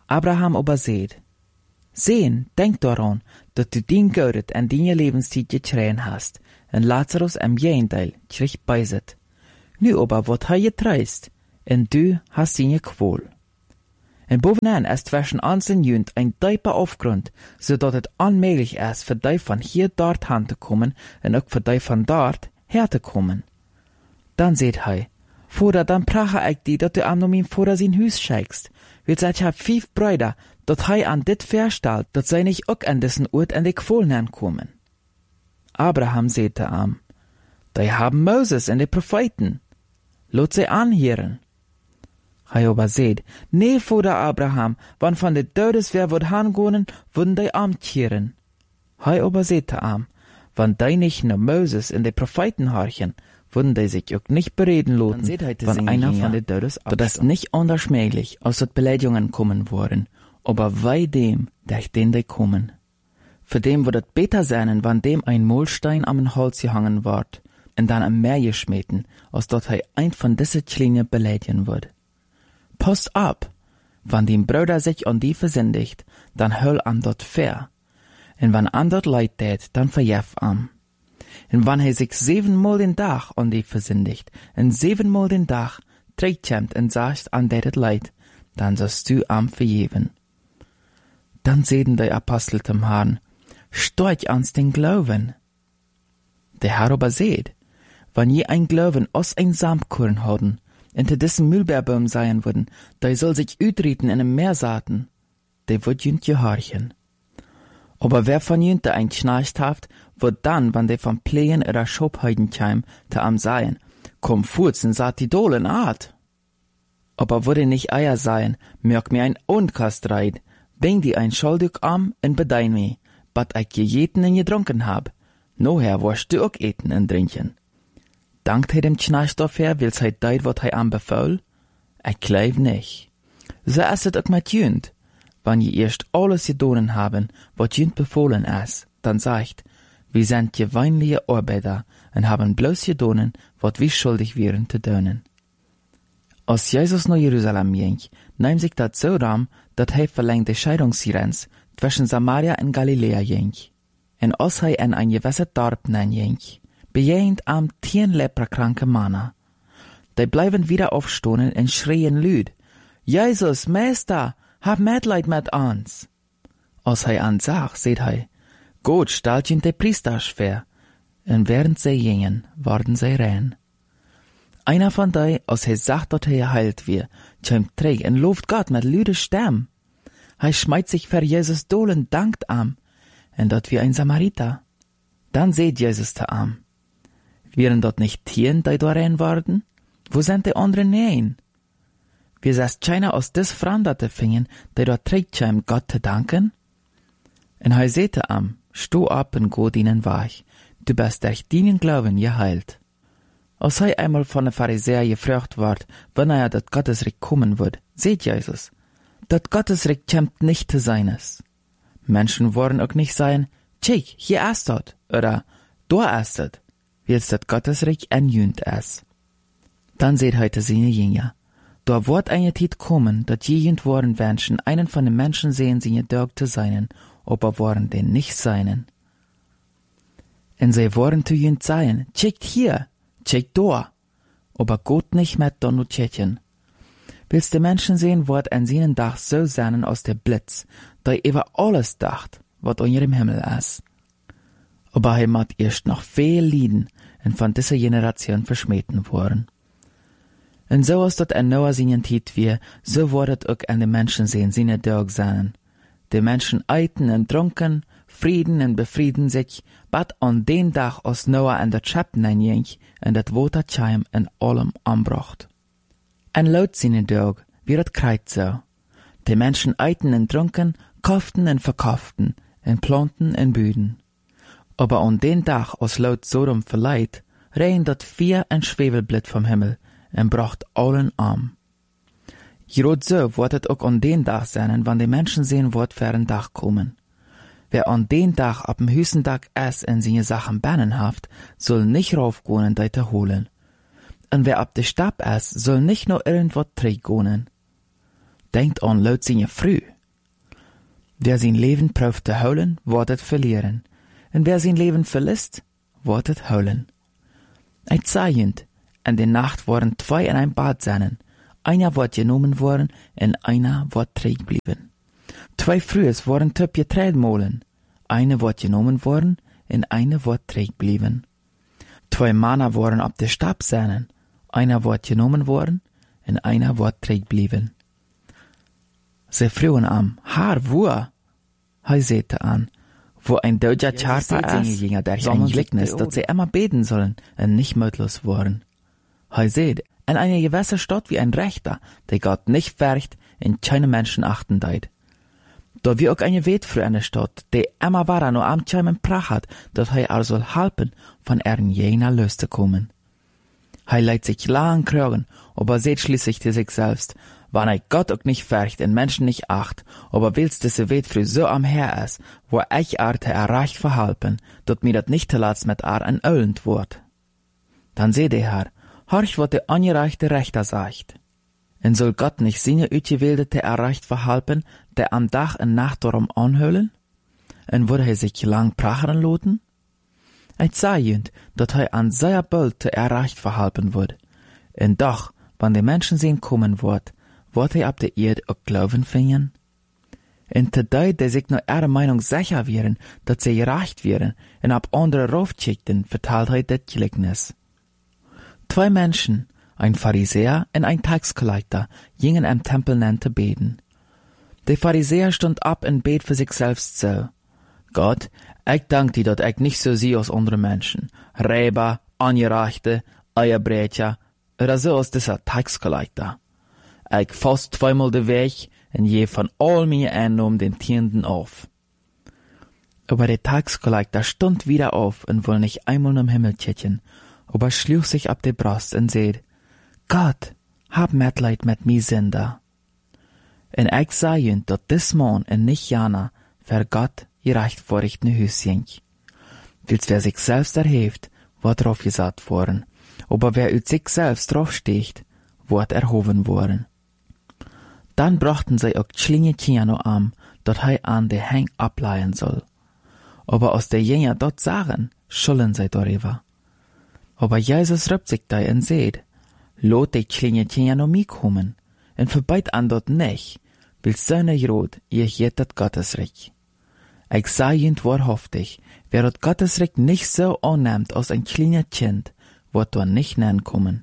Abraham aber seht, sehen, denk daran, dass du dien Goudet en die lebenstijd gekregen hast, en Lazarus am Gegenteil terug bijzet. Nu aber wordt hij getreist, en du hast ihn kwol. En bovenaan ist zwischen ons en junt ein dieper Aufgrund, zodat het onmöglich ist, für die von hier dort hin te kommen, en ook für die von dort her te kommen. Dan seht hij, Vader, dan prache ik die, dat du am nom mijn Vader zijn huis schickst, want ik heb 5 Brüder, dat hij an dit verstelt, dat zij niet ook an dessen Ort en de Quolen kommen. Abraham sagte am, die haben Moses en de Propheten, lot sie anhören. Hij aber seht, nee, Vater Abraham, wann von de Todes wer wird hangehen, würden die amtkehren. Hij aber sagte am, wann die nicht nur Moses en de Propheten horchen, würden die sich auch nicht bereden loten, wenn einer von den Todes abstammt. Das ist nicht anders möglich, als dass Beleidigungen kommen würden, aber wei dem, durch den die kommen. Für dem wird es besser sein, wenn dem ein Mahlstein am Hals gehangen wird, und dann am Meer geschmeten, als dass er ein von diesen Klingen beleidigen wird. Passt ab, wenn dem Bruder sich an die versündigt, dann hol an dort fair, und wenn an dort leid tät, dann verjef am. Und wenn er sich 7-mal den Tag an die versündigt, und 7-mal den Tag trägt und sagt an det Leid, dann sollst du am vergeben. Dann sehen die Apostel zum Herrn, storch ans den Glauben. Der Herr aber seht, wenn je ein Glauben aus ein Samkorn haben, hinter dessen Mühlbeerbaum sein würden, der soll sich ütreten in einem Meer saaten, der wird jünt gehorchen. Aber wer von jünt ein Knarcht haft, wird dann, wenn der von Pleen oder Schobheiden käm, te am seien, komm furzen, saat die Dohlen art. Aber würde nicht Eier sein, merk mir ein Unkast reit, bring die ein Schuldig am und bedein mi, bat ich gejeten und getrunken hab. Noher wirst du auch eten und trinken. Dankt he dem Knarcht dafür, wills he deit, wat he am befaul? Ich glaub nicht. So ist es auch mit jünt. Wenn je erst alles gedonen haben, wat jünt befohlen ist, dann sagt, wir sind gewöhnliche Arbeiter und haben bloß gedonen, wat wir schuldig wären zu donen. Als Jesus nach Jerusalem ging, nahm sich das so ram, dat hij verlängte Scheidungsgrenz zwischen Samaria und Galiläa ging. Und als hij in ein gewisses Dorf ging, bejegend am 10 leprakranke Männer. Die bleiben wieder aufstehen und schreien lüd, Jesus, Meister, hab Mitleid mit uns. Als hij ansah, seht hij, Gott stellt ihn die Priester schwer, und während sie gingen, waren sie rein. Einer von die, als hij sagt, dass er geheilt wird, kommt träg und lobt Gott mit lüde Stimme. Hij schmeißt sich für Jesus dolen, dankt am, und dort wie ein Samariter. Dann seht Jesus zu am. Wären dort nicht Tieren, die da rein waren? Wo sind die anderen nein? Wir sehst keiner aus des Franderte fingen, die dort trägt scheim Gott zu danken? Und hij sehte am, sto ab und go ihnen wach, du bist durch deinen Glauben geheilt. Als hij einmal von den Pharisäern gefragt ward, wann er dat Gottesreich kommen wird, seht Jesus, dat Gottesreich kämmt nicht zu seines. Menschen wollen auch nicht sagen, tschik, hier ist dort, oder da ist dort, wils dat Gottesreich enjünt ist. Dann seht heute seine Jünger, da wird eine Zeit kommen, dat jegend worden Menschen einen von den Menschen sehen, sie dörg zu seinen, aber waren den nicht seinen. Und sie wollen zu jünd sein, tschik hier, tschik da, aber Gott nicht mit Donutchen. Willst die Menschen sehen, wird an seinen Dach so sein aus der Blitz, da über alles dacht, wat an ihrem Himmel ist. Aber er mat erst noch viel lieden und von dieser Generation verschmähten worden. Und so ist das an Noah seinen Tiet wie, so wird auch an den Menschen sehen, seine Tag sein. Die Menschen eiten und trunken, frieden und befrieden sich, bat an den Tag aus Noah an der Schatten einging und das Wasser kam in allem anbracht. Und laut seine Tag wird kreit so. Die Menschen eiten und trunken, kauften und verkauften, und planten und büden. Aber an den Tag aus laut Sodom verleiht, regnet dat 4 ein Schwefelblit vom Himmel und bracht allen arm. Gerade so wird es auch an den Tag sein, wann die Menschen sehen, wird für ein Tag kommen. Wer an den Tag ab dem höchsten Tag es in seine Sachen bannen haft, soll nicht raufgehen und deite holen. Und wer ab der Stab es, soll nicht nur irgendwas trägt gehen. Denkt an laut seine Früh, Wer sein Leben prüft te houden, wordt het verlieren. En wer sein Leben verliest, wordt het houden. Het zeigend, in der Nacht worden zwei in ein Bad zijn. Einer wordt genomen worden, en einer wordt terugblieben. Zwei Frühes worden töp getreid molen. Eine wordt genomen worden, en eine wordt terugblieben. Zwei Männer worden op de stap zijn. Einer wordt genomen worden, en einer wordt terugblieben. Ze vroegen am, haar woer? Hij zette aan, wo ein deutscher Charter ist, der ein Gleichnis, dass sie immer beten sollen und nicht mutlos worden. Hij seht, in einer gewissen Stadt wie ein Rechter, der Gott nicht färcht und keine Menschen achten deit. Da wie auch eine Wetfrau in der Stadt, der immer war nur am Chaimen Prach hat, dass hij soll helfen, von ihren jener Lös zu kommen. Hij leidt sich lang kragen, aber seht schließlich zu sich selbst, wann er Gott auch nicht färcht und Menschen nicht acht, aber willst, dass er Wetfrau so am Her ist, wo ich arte erreicht verhalten, dort mir dat nicht zuletzt mit ein Öllend wird. Dann seht der Herr, horch, wat der angereichte Rechter sagt. En soll Gott nicht seine Utgewählte erreicht verhalten, der am Tag und Nacht darum anhüllen? En würde er sich lang prachen loten? Ich sage, dat er an seiner Böld erreicht verhalten wird. En doch, wann die Menschen sehen kommen wird er ab der Erde auch Glauben finden? En te die, die sich nur ihre Meinung sicher wären, dat sie gerecht wären, en ab andere raufschickten, verteilt er das Gleichnis. Zwei Menschen, ein Pharisäer und ein Taxkollector, gingen im Tempel nannte beten. Der Pharisäer stund ab und bet für sich selbst so. Gott, ich dank dir, dat ich nicht so sehe als andere Menschen. Räber, Angereichte, Eierbrecher, oder so als dieser Taxkollector. Ich fast zweimal den Weg und je von all meine Einnahmen den Tienden auf. Aber der Taxkollector stund wieder auf und wollte nicht einmal im Himmel tschitchen, aber schlug sich ab die Brust und seht, Gott, hab Mitleid mit mi Sünder. En ich sage, dat dis Mann en nicht Jana, für Gott gerecht vor ich ne Hüs jink. Wils wer sich selbst erhebt, wird drauf gesagt worden, aber wer ut sich selbst drauf sticht, wird erhoben worden. Dann brachten sie auch Schlinge Kiano am, dat hei an de Heng ableihen soll. Aber aus der Jünger dort sagen, schulden sie darüber. Aber Jesus rübt sich da und seht, lot die Schlinge Kiano mi kommen, en verbeit an dort nicht, will seine Jod ihr jettet Gottesreich. Ich sage ihnen wahrhaftig, wer dort Gottesreich nicht so annimmt als ein kleiner Kind, wird dort nicht nennen kommen.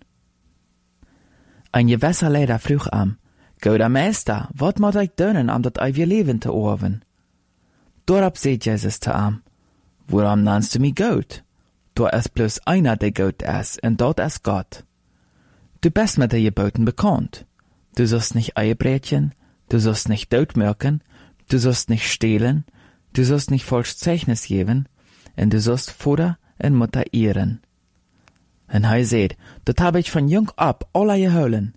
Ein gewisser Lehrer frug am, Guter Meister, wat moet ich doen om dat eeuwige Leben te erven? Daarop zei Jesus te am, waarom nennst du mich gut? Da ist bloß einer, der gut ist, und dort ist Gott. Du bist mit den Geboten bekannt. Du sollst nicht Eierbrechen, du sollst nicht totmürken, du sollst nicht stehlen, du sollst nicht falsch Zeugnis geben, und du sollst Vater und Mutter ehren. Und er seht, dat hab ich von jung ab alle geholen.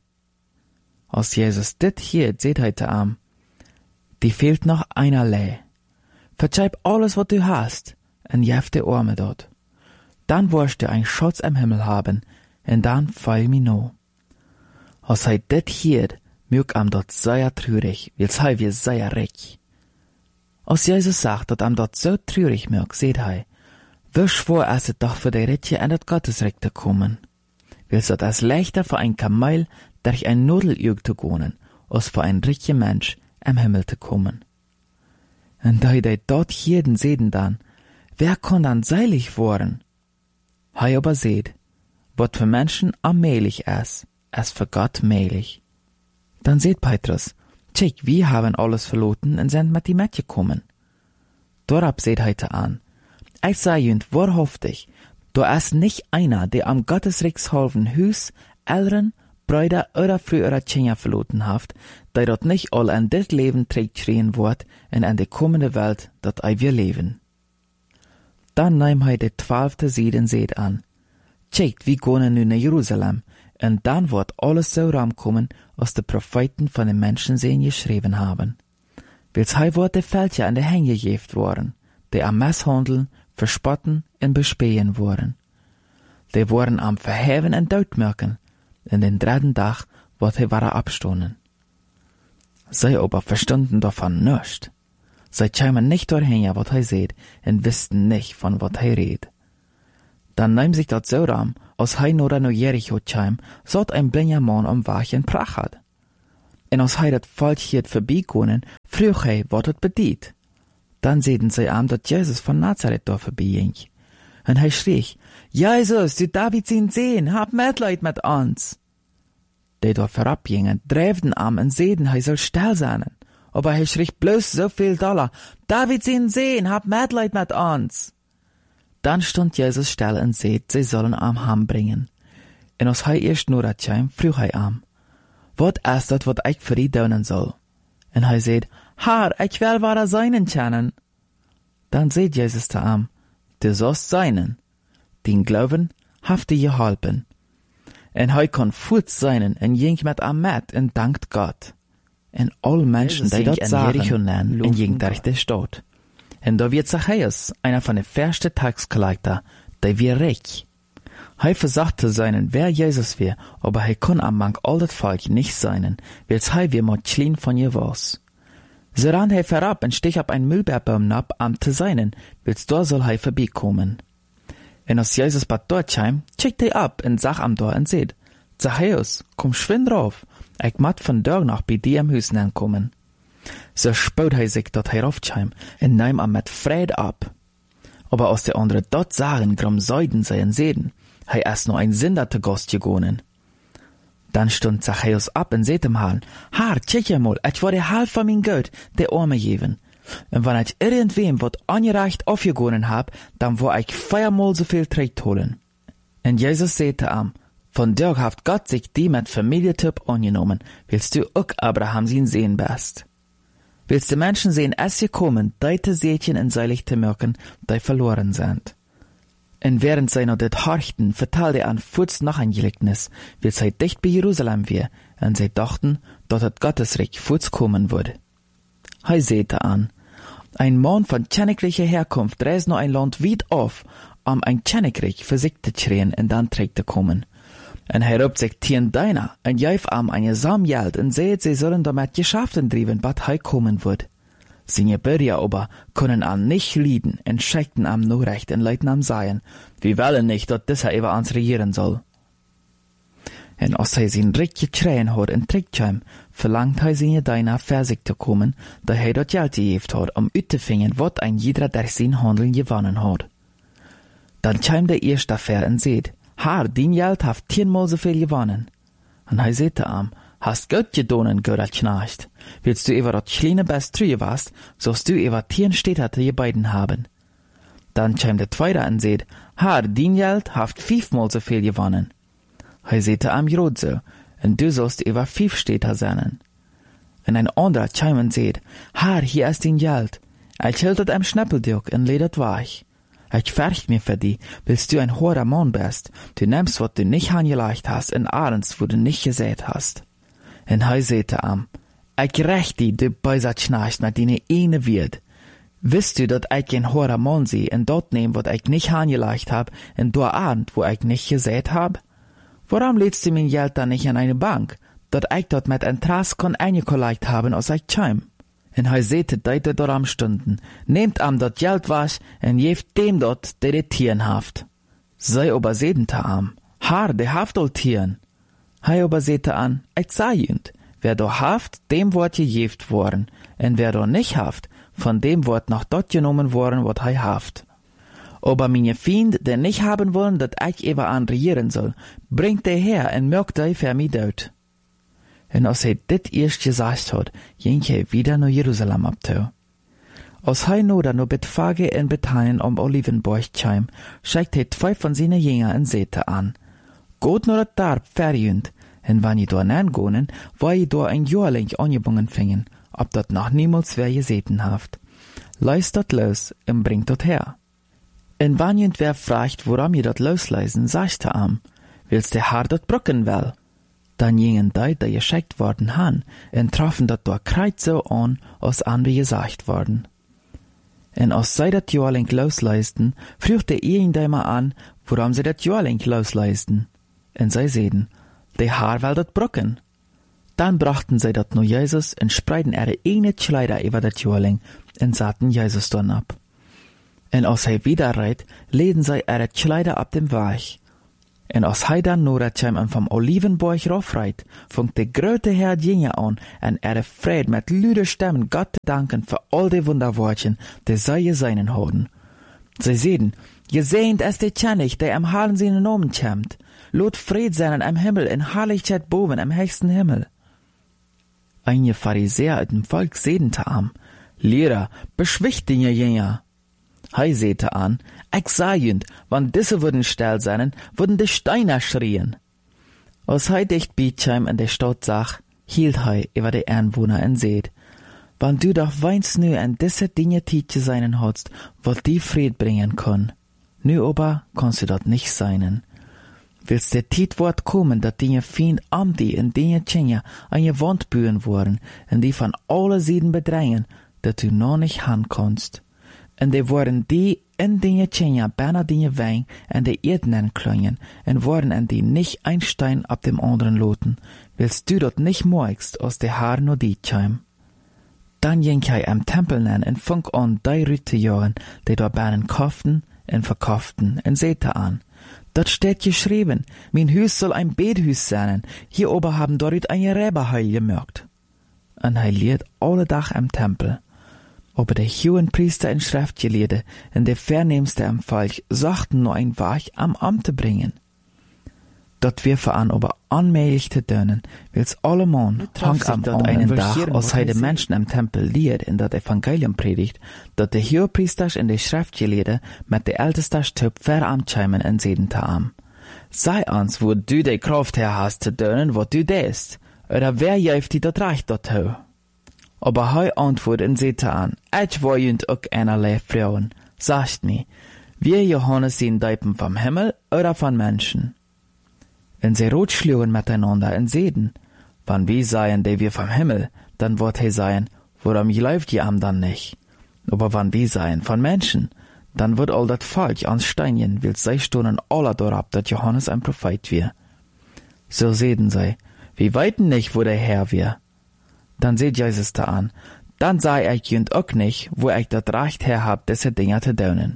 Als Jesus dit hier seht heute am, die fehlt noch einerlei. Verzeih alles, was du hast, und jeft die Arme dort. Dann wirst du ein Schatz im Himmel haben, und dann fall mi no. Als dit hier, mög am dort sehr traurig, wils wir sehr reich. Als Jesus sagt, dat am dort so traurig mög, seht wie schwer ist es doch für die Ritje in das Gottesreich zu kommen. Wils dat es leichter für ein Kamel durch ein Nadelöhr zu gehen, als für ein reicher Mensch im Himmel zu kommen. Und da die dort jeden sehen dann, wer kann dann seilig worden? Hei aber seht, wat für Menschen allmählich ist für Gott mählich. Dann seht Petrus, tschik, wir haben alles verloren und sind mit die mitgekommen. Dorab seht heute an, ich sage ihnen wahrhaftig, da ist nicht einer, der am Gottesreichshalven Hüs, Eltern, Brüder oder frühere Kinder verloren haft, der dort nicht all in dit Leben trägt schreien wird und in die kommende Welt dort wir leben. Dann nahm die 12. Sieden seht an. Tschickt, wie gehen nu nach Jerusalem, und dann wird alles so rankommen, was die Propheten von den Menschen sehen geschrieben haben. Wils wird die Fälscher an die Hänge gejeft worden, die am Misshandeln, verspotten und bespähen worden. Die wurden am Verheven und Todmürken, in den 3. Tag wird waren abstoßen. Sie aber verstanden davon nicht. Sie kämen nicht doorheen, wat hij seht, en wisten nicht, von wat hij redt. Dan nahm sich dat so ram, als hij naar Jericho kwam, zat ein blinder man am Weg in Prach had. En als hij dat Volk het voorbijkomen, vroeg hij wat het bedient. Dan zeiden zij aan dat Jezus van Nazareth daar voorbij ging. En hij schrie, Jesus, du David zijn Sohn, hab Mitleid mit uns. Die daar voorop gingen, dreefden am en zeiden hij soll still zijn. Aber hij schrie bloß so viel Dollar, David zijn Sohn, hab Mitleid mit uns. Dan stond Jezus still en zei, zij sollen am ham bringen. En als hij eerst naar dat kwam, vroeg hij am, wat is dat wat ik voor die doen zal? En hij zei, Herr, ik wil waar seinen kennen. Dan zei Jezus te am, du sollst seinen. Den Glauben heeft dir geholpen. En hij kon voort seinen en ging met am met en dankt Gott. En al mensen die dat zagen, en ging durch die Stadt. En da wird Zachäus, einer von den ersten Taxkollector, der wir reich. Hij versagte seinen, wer Jesus wär, aber hij kon am Mank all dat Volk nicht seinen, weils hij weer mod clean von je was. So ran hij verab en stich ab ein Müllbergbaum ab, am te seinen, weils da soll hij vorbeikommen. En als Jesus bad dort heim, checkt hij ab en zag am Dor en seht, Zachäus, komm schwind rauf, ik mat von dort noch bei dir am Hüsen ankommen. So spoot hij sich dort heraufheim en nahm am met Fried ab. Aber als der andere dort sagen, grom Seuden seien sehen, hij erst nur ein Sünder te Gast gegonen. Dan stund Zachäus ab en seht hem halen, Herr, check je mal, ich war der halb von mein Geld, der Arme geven. En wann ich irgendwem wat angereicht aufgegonen hab, dann war ich 4-mal so viel Tritt holen. En Jesus sehte am, von der haft Gott sich die mit Familietyp angenommen, willst du auch Abraham sein sehen best. Willst du Menschen sehen, es gekommen, deite Sätchen in seilig te merken, die verloren sind. En während sie noch det horchten, vertelde an Fuß noch ein Gleichnis, wie sie dicht bei Jerusalem wär, und sie dachten, dort hat Gottesreich Fuß kommen würde. Hij sehte an, ein Mann von königlicher Herkunft reist noch ein Land weit auf, ein Königreich für sich zu schreien und dann trägt zu kommen. En hij roept sich tien deiner, en jäuf am ein gesam Geld, en seht, sie sollen damit Geschäften driven, bat hij kommen wird. Seine Bürger aber können an nicht lieden, en schickten am nur recht en leiten am seien, wir wollen nicht, dass dieser über uns regieren soll. En als hij zijn Recht geschreien hat en trägt verlangt hij seine deiner für sich zu kommen, da hij dat Geld gegeben hat, uit te fingen, wat ein jeder durch sein Handeln gewonnen hat. Dann kam der erste ver en seht, Herr, din Geld haft 10-mal so viel gewonnen. En hij zei te am, hast Gott gedonen, Gott Knecht. Willst du über dat kleine Best trüge warst, sollst du über 10 Städte je beiden haben. Dann kam der zweite en seht, Herr, din Geld haft 5-mal so viel gewonnen. Hij zei te am Jod so, en du sollst über 5 Städte sein. En ein anderer kam en seht, Herr, hier ist din Geld. Ich hielt het am Schnappeldürk en ledet weich. Ich fürcht mir für die, willst du ein hoher Mann bist, du nimmst, was du nicht angelegt hast, in Ahrens, wo du nicht gesät hast. En hij sehte am, ich rächt die, du böser Knecht, mit deine eine wird. Wisst du, dat ich ein hoher Mann seh, en dort nehm, wat ich nicht angelegt hab, in der Abend, wo ich nicht gesät hab? Warum lädst du mein Geld dann nicht an eine Bank, dat ich dort mit Interesse kann eingelegt haben, als ich käm? En hij sehte deite dort am Stunden, nehmt am dat Geld was, en jeft dem dort, der de Tieren haft. Sei aber sedente am, Herr, der haft all Tieren. Hij aber sehte an, ich sah jünd, wer do haft, dem wort gejeft worden, en wer do nicht haft, von dem wort noch dort genommen worden, wat hij haft. Aber meine Fiend, der nicht haben wollen, dat ich über an regieren soll, bringt der her en mögt hij für mich dort. En als hij dit eerst gesagt hat, ging hij wieder naar Jerusalem abtau. Als hij noder no Betfage in Bethanien om Olivenborg kwam, schickt hij 2 von seine Jünger en zete an. Geht nur dat Darb verjünd, en wann je door nangonen, war je door ein Jahrling angebungen fingen, ob dat noch niemals wer geseten haft. Leist dat los en bringt dat her. En wann jent wer fragt, worum je dat losleisen, sagt er am, willst der Herr dat brücken will? Dann gingen die geschickt worden han, en trafen dat door kreuz so an, als andere gesagt worden. En als sie dat Jahrling losleisten, früchte ihn daimer an, worum sie dat Jahrling losleisten. En sie seden, der Herr will dat brücken. Dann brachten sie dat nur Jesus en spreiden ihre eigene Kleider über dat Jahrling, en zaten Jesus dann ab. En als hij wieder reit, leden zij ihre Kleider ab dem Weg. En als hij dan noordtjem en vom Olivenborg raufreit, funkt de grote Herr Dinge an en Fried met luide Stemmen Gott te danken für all die Wunderwortchen, die zij geseinen houden. Zij zeiden, gesehnt es de Tjennig, der am Halen seinen Namen kämmt. Lot Fried sein am Himmel in Herrlichkeit boven am höchsten Himmel. Einige Pharisäer uit dem Volk zeiden te am, Lehrer, beschwicht den Jünger. Hij sehte an, ich sah jünd, wann diese würden still sein, würden die Steiner schrien. Als hij dicht bietscheim in der Stadt sag, hielt hij über die Einwohner en seht, wann du doch weinst nu an diese Dinge Tietje seinen hast, wat die Fried bringen kann. Nu aber kannst du dort nicht seinen. Willst der Tietwort kommen, dat die Feind am die in die Tjenja an je Wand bühen worden, en die von alle Seiten bedrängen, dat du noch nicht han kannst. En die worden die in die Tjenja bijna die Wein en de Erden klöngen, en worden en die nicht ein Stein ab dem anderen loten, willst du dort nicht moigst aus de Haar no die Tjeim. Dann ging hij am Tempel nen en funk an die Rüte jahren, die dort bijna kauften en verkauften, en sehte an. Dort steht geschrieben, mein Hüs soll ein Bethüs sein, hier oben haben dort ein Räberheil gemerkt. En hij leert alle Tag am Tempel. Aber der hohen Priester en Schriftgelehrte en der Vernehmste am Volk sagten nur ein Weg am Amt zu bringen. Dort wir an aber anmählich zu dönen, wills alle Mann hang am einen Tag, als hij de Menschen am Tempel lehrt in dat Evangelium predigt, dat de hohe Priester en de Schriftgelehrte mit de älteste Stück veramtscheimen en seden te am. Sei ans, wo du de Kraft her hast zu dönen, wat du dest, oder wer jäft die dat recht dort hau. Aber hij antwoord en sehte an, ich war jünd ook einerlei Frauen, sagt mi, wir Johannes sehen Deipen vom Himmel oder von Menschen? Wenn sie rot schlugen miteinander en seden, wann wir seien, die wir vom Himmel, dann wird he seien, warum läuft ihr am dann nicht? Aber wann wir seien von Menschen, dann wird all dat Volk ans Steinchen, will sei stunden aller dorab, dat Johannes ein Prophet wir. So seden sie, wir weiten nicht, wo der Herr wir. Dann seht Jesus da an, dann sei ich jünd auch nicht, wo ich dat Recht her hab, diese Dinger zu dönen.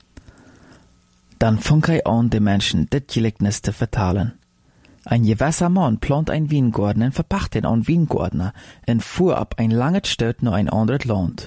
Dann funk er an, die Menschen dit Gleichnis zu vertalen. Ein gewisser Mann plant ein Weingarten und verpacht ihn an Weingärtner und fuhr ab ein langes Stück nur ein anderes Land.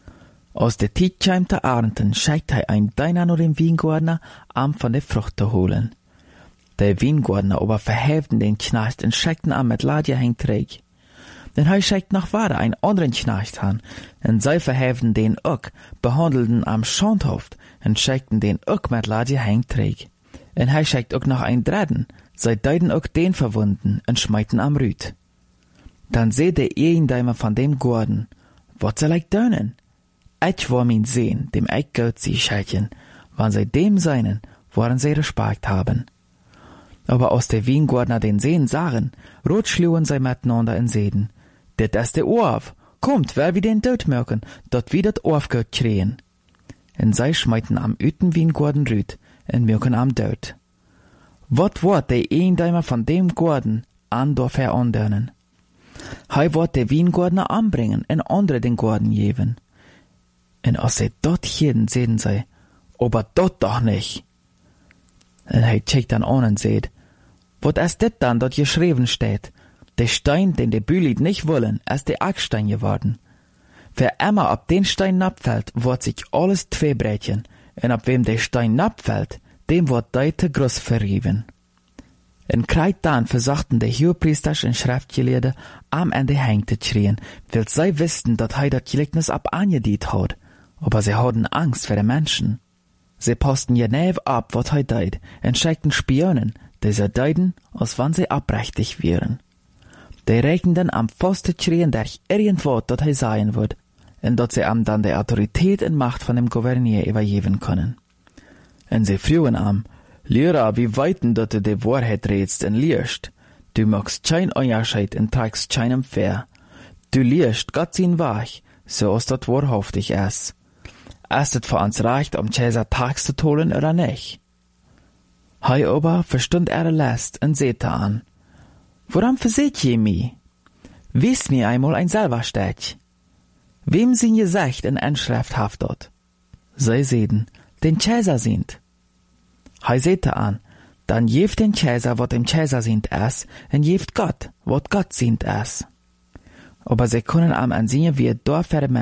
Aus der Tietscheim der Arnten schickt er ein Deiner nur dem Weingärtner, am von der Frucht zu holen. Der Weingärtner aber verhäften den Knecht und schickten am mit Ladje hängt träg. Denn er schickt noch weiter einen anderen Knecht an, und sie verhäften den auch, behandelten am Schondhaft und schickten den auch mit Ladje hängt träg. Und er schickt auch noch einen dritten, sie deuten auch den verwunden und schmeiten am Rüt. Dann seht der Ehendeimer von dem Garten, wat soll ich dönen? Ich war mein Sehen, dem ich Gott sie schelchen, wann sie dem seinen, woran sie Respekt haben. Aber aus der Weingärtner den Sehen sahen, rot schlugen sie miteinander in Seden. Det ist der Orf, kommt, wer wir den Tod merken, dort wie dat Orf Gott kreen. Und sie schmeiten am Üten Weingärten Rüt, und merken am Tod. Wat wordt der Eendeimer von dem Garten an dorf her andönen? Hij wordt der Weingärtner anbringen en andere den Garten geben. Und als sie dort jeden sehen sie, aber dort doch nicht. Und hij checkt dann an und seht, wat ist dit dann, dort geschrieben steht? Der Stein, den die Bühlied nicht wollen, ist der Ackstein geworden. Wer immer ab den Stein abfällt, wird sich alles zweibrechen, und ab wem der Stein abfällt, dem wird deite groß verrieben. En kreit dann versuchten die Hohepriester und Schriftgelehrte am Ende hängte schrien, weil sie wussten, dass er das Gleichnis ab angediet hat, aber sie hatten Angst vor den Menschen. Sie posten genau ab, was er deit, und schickten Spionen, die sie deuten, als wann sie abrechtig wären. Die rechneten am Pfosten schrien durch irgendwo, dass er sein wird, und dass sie am dann die Autorität und Macht von dem Gouverneur übergeben können. Und sie frühen am, Lehrer, wie weiten, dass du die Wahrheit redst und liest. Du magst kein Unterschied und trägst keinem Fair. Du liest Gott sein Weg, so als das wahrhaftig ist. Ist es für uns recht, um Cäsar Tags zu holen oder nicht? Hei aber verstund Last und sehte an. Woran verseht je mich? Wies mir einmal ein Silberstech. Wem sind gesagt in Inschrift haft dort? Sie sehen, den Cäsar sind. Hij sehte an, dann jeft den Cäsar, wat dem Cäsar sind es, en jeft Gott, wat Gott sind es. Aber sie können am ansehen, wie Dorf